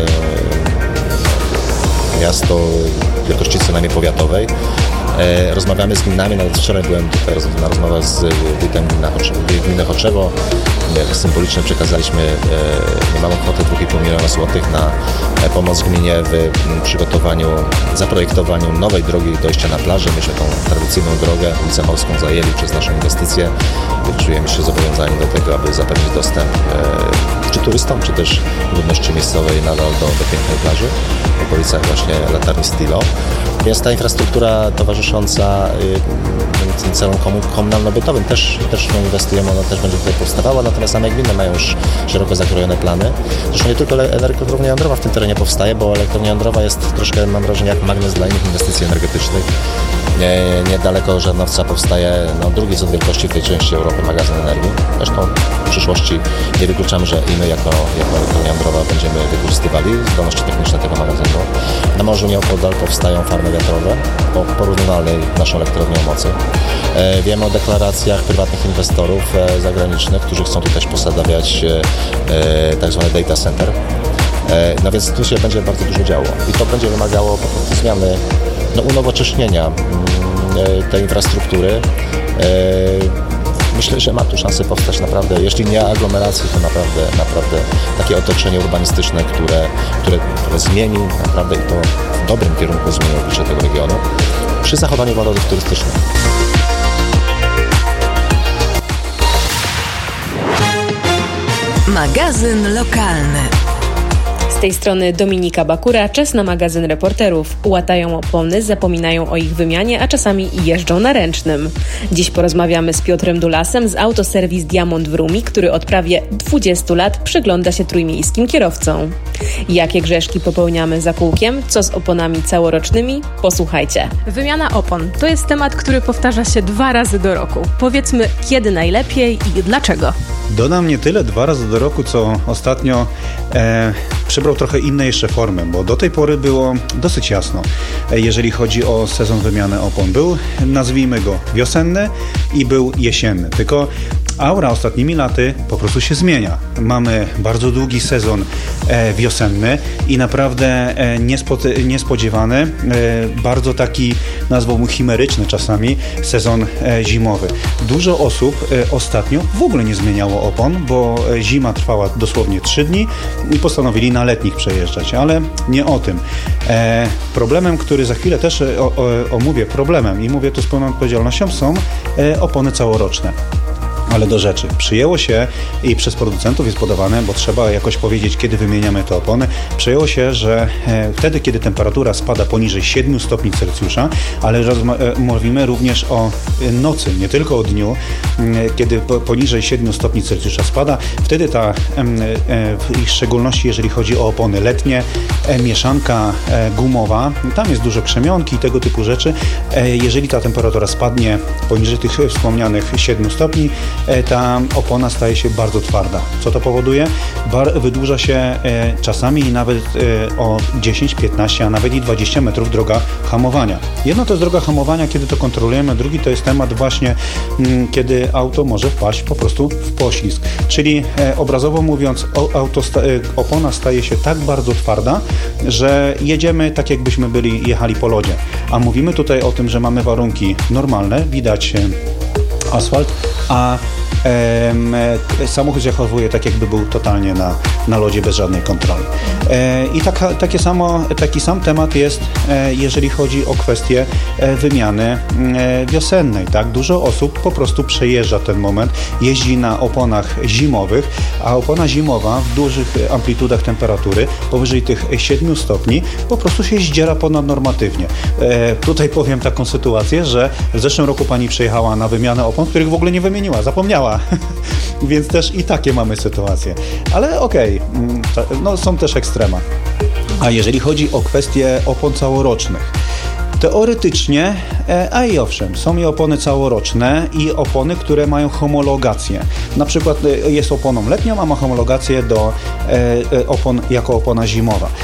miasto wielkości co najmniej powiatowej. Rozmawiamy z gminami, nawet wczoraj byłem tutaj na rozmowach z wójtem gminy Choczewo. Symbolicznie przekazaliśmy niemałą kwotę 2,5 miliona złotych na pomoc gminie w przygotowaniu, zaprojektowaniu nowej drogi dojścia na plażę. Myśmy tą tradycyjną drogę, ulicę Morską, zajęli przez naszą inwestycję. Czujemy się zobowiązani do tego, aby zapewnić dostęp czy turystom, czy też ludności miejscowej nadal do pięknej plaży w okolicach właśnie latarni Stilo. Więc ta infrastruktura towarzysząca tym celom komunalno-bytowym też inwestujemy, ona też będzie tutaj powstawała, natomiast same gminy mają już szeroko zakrojone plany. Zresztą nie tylko elektrownia jądrowa w tym terenie powstaje, bo elektrownia jądrowa jest troszkę, mam wrażenie, jak magnes dla innych inwestycji energetycznych. Niedaleko Żarnowca powstaje drugi co do wielkości w tej części Europy magazyn energii. Zresztą w przyszłości nie wykluczamy, że i my jako elektrownia jądrowa będziemy wykorzystywali zdolności techniczne tego magazynu. Na morzu nieopodal powstają farmy wiatrowe o porównywalnej naszą elektrownią mocy. Wiemy o deklaracjach prywatnych inwestorów zagranicznych, którzy chcą tu też posadawiać tak zwane data center. No więc tu się będzie bardzo dużo działo i to będzie wymagało po prostu zmiany, unowocześnienia tej infrastruktury. Myślę, że ma tu szansę powstać naprawdę, jeśli nie aglomeracji, to naprawdę takie otoczenie urbanistyczne, które zmieni naprawdę i to w dobrym kierunku zmieni oblicze tego regionu przy zachowaniu walorów turystycznych. Magazyn lokalny. Z tej strony Dominika Bakura, czas na magazyn reporterów. Łatają opony, zapominają o ich wymianie, a czasami jeżdżą na ręcznym. Dziś porozmawiamy z Piotrem Dulasem z Autoserwis Diamond w Rumi, który od prawie 20 lat przygląda się trójmiejskim kierowcom. Jakie grzeszki popełniamy za kółkiem? Co z oponami całorocznymi? Posłuchajcie. Wymiana opon to jest temat, który powtarza się 2 razy do roku. Powiedzmy, kiedy najlepiej i dlaczego. Dodam nie tyle 2 razy do roku, co ostatnio przybrał trochę inne jeszcze formy, bo do tej pory było dosyć jasno, jeżeli chodzi o sezon wymiany opon. Był, nazwijmy go, wiosenny i był jesienny. Tylko Aura ostatnimi laty po prostu się zmienia. Mamy bardzo długi sezon wiosenny i naprawdę niespodziewany, bardzo taki, nazwałbym chimeryczny czasami, sezon zimowy. Dużo osób ostatnio w ogóle nie zmieniało opon, bo zima trwała dosłownie 3 dni i postanowili na letnich przejeżdżać, ale nie o tym. Problemem, który za chwilę też omówię, problemem i mówię to z pełną odpowiedzialnością, są opony całoroczne. Ale do rzeczy. Przyjęło się i przez producentów jest podawane, bo trzeba jakoś powiedzieć, kiedy wymieniamy te opony. Przyjęło się, że wtedy, kiedy temperatura spada poniżej 7 stopni Celsjusza, ale mówimy również o nocy, nie tylko o dniu, kiedy poniżej 7 stopni Celsjusza spada, wtedy ta, w szczególności jeżeli chodzi o opony letnie, mieszanka gumowa, tam jest dużo krzemionki i tego typu rzeczy. Jeżeli ta temperatura spadnie poniżej tych wspomnianych 7 stopni, ta opona staje się bardzo twarda. Co to powoduje? Wydłuża się czasami nawet o 10, 15, a nawet i 20 metrów droga hamowania. Jedno to jest droga hamowania, kiedy to kontrolujemy, drugi to jest temat właśnie, kiedy auto może wpaść po prostu w poślizg. Czyli obrazowo mówiąc, opona staje się tak bardzo twarda, że jedziemy tak, jakbyśmy jechali po lodzie. A mówimy tutaj o tym, że mamy warunki normalne, widać asfalt, a samochód zachowuje tak, jakby był totalnie na lodzie bez żadnej kontroli. I taki sam temat jest, jeżeli chodzi o kwestię wymiany wiosennej. Tak? Dużo osób po prostu przejeżdża ten moment, jeździ na oponach zimowych, a opona zimowa w dużych amplitudach temperatury, powyżej tych 7 stopni, po prostu się zdziera ponadnormatywnie. Tutaj powiem taką sytuację, że w zeszłym roku pani przyjechała na wymianę opon, których w ogóle nie wymieniła, zapomniała. Więc też i takie mamy sytuacje. Ale okej, no są też ekstrema. A jeżeli chodzi o kwestie opon całorocznych, teoretycznie, a i owszem, są i opony całoroczne i opony, które mają homologację. Na przykład jest oponą letnią, a ma homologację do opon jako opona zimowa.